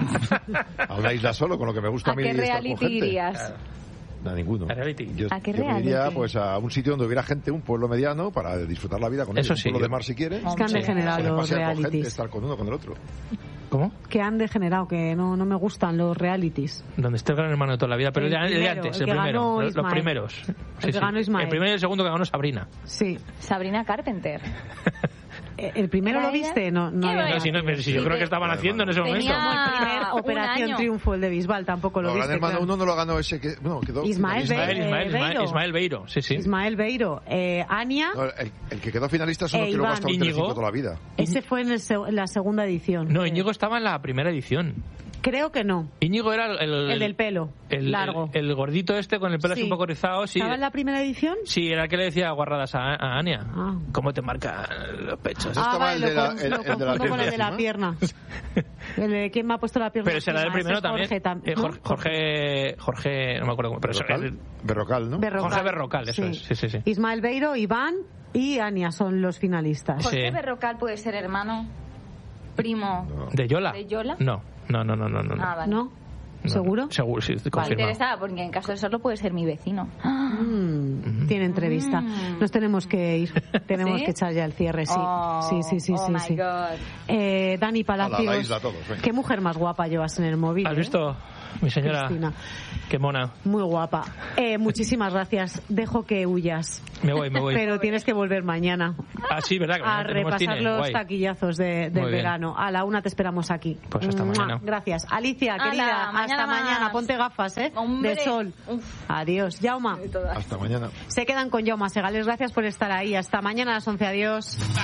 Speaker 3: A una isla solo, con lo que me gusta
Speaker 2: ¿A
Speaker 3: a mí
Speaker 2: qué
Speaker 3: estar con
Speaker 2: reality
Speaker 3: gente.
Speaker 2: irías?
Speaker 3: A ninguno.
Speaker 4: ¿A reality?
Speaker 3: Yo,
Speaker 2: ¿A qué
Speaker 3: yo me iría
Speaker 2: reality?
Speaker 3: pues a un sitio donde hubiera gente, un pueblo mediano, para disfrutar la vida con
Speaker 4: Eso
Speaker 3: ellos.
Speaker 4: sí,
Speaker 3: Un pueblo
Speaker 4: yo-
Speaker 3: de mar si quieres.
Speaker 1: Es que han
Speaker 2: Sí.
Speaker 1: degenerado
Speaker 3: Poder
Speaker 1: los
Speaker 3: pasear con gente,
Speaker 1: realities.
Speaker 3: estar con uno con el otro.
Speaker 4: ¿Cómo?
Speaker 1: Que han degenerado, que no, no me gustan los realities.
Speaker 4: Donde esté el gran hermano de toda la vida, pero
Speaker 1: El
Speaker 4: el, de- el de
Speaker 1: primero,
Speaker 4: antes,
Speaker 1: el
Speaker 4: el,
Speaker 1: que
Speaker 4: primero,
Speaker 1: ganó
Speaker 4: los, los
Speaker 1: Ismael.
Speaker 4: primeros. Sí,
Speaker 1: que
Speaker 4: sí.
Speaker 1: ganó Ismael.
Speaker 4: El primero y el segundo que ganó Sabrina.
Speaker 1: Sí.
Speaker 2: Sabrina Carpenter.
Speaker 1: Eh, ¿El primero
Speaker 2: ¿Era
Speaker 1: lo
Speaker 2: ella?
Speaker 1: viste? No, no
Speaker 2: ¿Qué
Speaker 1: había
Speaker 2: va?
Speaker 4: No, si no, pero si yo
Speaker 2: Sí,
Speaker 4: creo
Speaker 2: te-
Speaker 4: que estaban
Speaker 3: Bueno,
Speaker 4: haciendo en ese
Speaker 2: tenía-
Speaker 4: momento.
Speaker 1: El primer
Speaker 2: Ah, un
Speaker 1: Operación
Speaker 2: año.
Speaker 1: Triunfo, el de Bisbal, tampoco lo
Speaker 3: No, Gran
Speaker 1: viste.
Speaker 3: Hermano
Speaker 1: claro.
Speaker 3: uno no lo ganó ese que... Bueno, quedó
Speaker 1: Ismael
Speaker 3: finalista.
Speaker 4: Ismael,
Speaker 1: Be-
Speaker 4: Ismael,
Speaker 1: eh,
Speaker 4: Ismael,
Speaker 1: Beiro.
Speaker 4: Ismael Beiro, sí, sí.
Speaker 1: Ismael Beiro. Eh, Ania,
Speaker 3: No, el, el que quedó finalista es uno
Speaker 1: Eh,
Speaker 3: que luego
Speaker 1: Iván.
Speaker 3: ha estado en
Speaker 4: Íñigo.
Speaker 3: Telecinco toda la vida.
Speaker 1: ese fue en, el seg- en la segunda edición.
Speaker 4: No, Íñigo estaba en la primera edición.
Speaker 1: Creo que no.
Speaker 4: Íñigo era el... El,
Speaker 1: El del pelo,
Speaker 4: el-
Speaker 1: largo.
Speaker 4: El, el gordito este con el pelo así
Speaker 1: Sí.
Speaker 4: un poco rizado, sí.
Speaker 1: ¿Estaba en la primera edición?
Speaker 4: Sí, era el que le decía guarradas a, a Ania.
Speaker 1: Ah.
Speaker 4: ¿Cómo te marca los pechos?
Speaker 3: Ese estaba
Speaker 1: vale,
Speaker 3: el
Speaker 1: lo
Speaker 3: de la-
Speaker 1: con-
Speaker 3: el-
Speaker 1: lo
Speaker 3: el de la
Speaker 1: confundo con el de la
Speaker 3: pierna
Speaker 1: pierna. El de- ¿Quién me ha puesto la pierna?
Speaker 4: Pero será del
Speaker 1: encima?
Speaker 4: primero
Speaker 1: Ese es
Speaker 4: también.
Speaker 1: Jorge, tam-
Speaker 4: Eh,
Speaker 1: ¿no?
Speaker 4: Jorge, Jorge, Jorge, no me acuerdo cómo, pero eso
Speaker 3: Berrocal,
Speaker 4: es-
Speaker 3: Berrocal, ¿no?
Speaker 1: Berrocal.
Speaker 4: Jorge Berrocal, eso es, sí, sí, sí.
Speaker 1: Ismael Beiro, Iván y Ania son los finalistas.
Speaker 4: Sí.
Speaker 2: José Berrocal puede ser hermano, primo.
Speaker 3: No.
Speaker 4: ¿De Yola?
Speaker 2: ¿De Yola?
Speaker 4: No, no, no, no, no. no.
Speaker 2: Ah, vale.
Speaker 1: ¿No?
Speaker 4: No,
Speaker 1: ¿Seguro?
Speaker 4: no. Seguro, sí, estoy
Speaker 2: Me
Speaker 4: confirmado.
Speaker 2: interesaba porque en caso de serlo puede ser mi vecino.
Speaker 1: Mm, tiene entrevista.
Speaker 2: Mm.
Speaker 1: Nos tenemos que ir. Tenemos
Speaker 2: ¿Sí?
Speaker 1: que echar ya el cierre, sí.
Speaker 2: Oh,
Speaker 1: sí, sí, sí,
Speaker 2: oh
Speaker 1: sí.
Speaker 2: my
Speaker 1: sí.
Speaker 2: God.
Speaker 1: Eh, Dani
Speaker 3: A la,
Speaker 1: Palacios.
Speaker 3: la isla todos, venga.
Speaker 1: Qué mujer más guapa llevas en el móvil.
Speaker 4: ¿Has
Speaker 1: ¿eh?
Speaker 4: visto, mi señora?
Speaker 1: Cristina.
Speaker 4: Qué mona.
Speaker 1: Muy guapa. Eh, muchísimas gracias. Dejo que huyas.
Speaker 4: Me voy, me voy.
Speaker 1: Pero tienes que volver mañana
Speaker 4: Ah, sí, ¿verdad? Que
Speaker 1: a
Speaker 4: mañana tenemos
Speaker 1: repasar
Speaker 4: cine.
Speaker 1: los
Speaker 4: Guay.
Speaker 1: taquillazos de- del
Speaker 4: Muy bien.
Speaker 1: verano. A la una te esperamos aquí.
Speaker 4: Pues hasta
Speaker 1: ¡Mua!
Speaker 4: mañana.
Speaker 1: Gracias. Alicia,
Speaker 2: Hala,
Speaker 1: querida,
Speaker 2: mañana
Speaker 1: hasta
Speaker 2: más.
Speaker 1: mañana. Ponte gafas, ¿eh?
Speaker 2: Hombre.
Speaker 1: De sol.
Speaker 2: Uf.
Speaker 1: Adiós. Jauma.
Speaker 3: Hasta mañana.
Speaker 1: Se quedan con Jaume Segales. Gracias por estar ahí. Hasta mañana a las once. Adiós.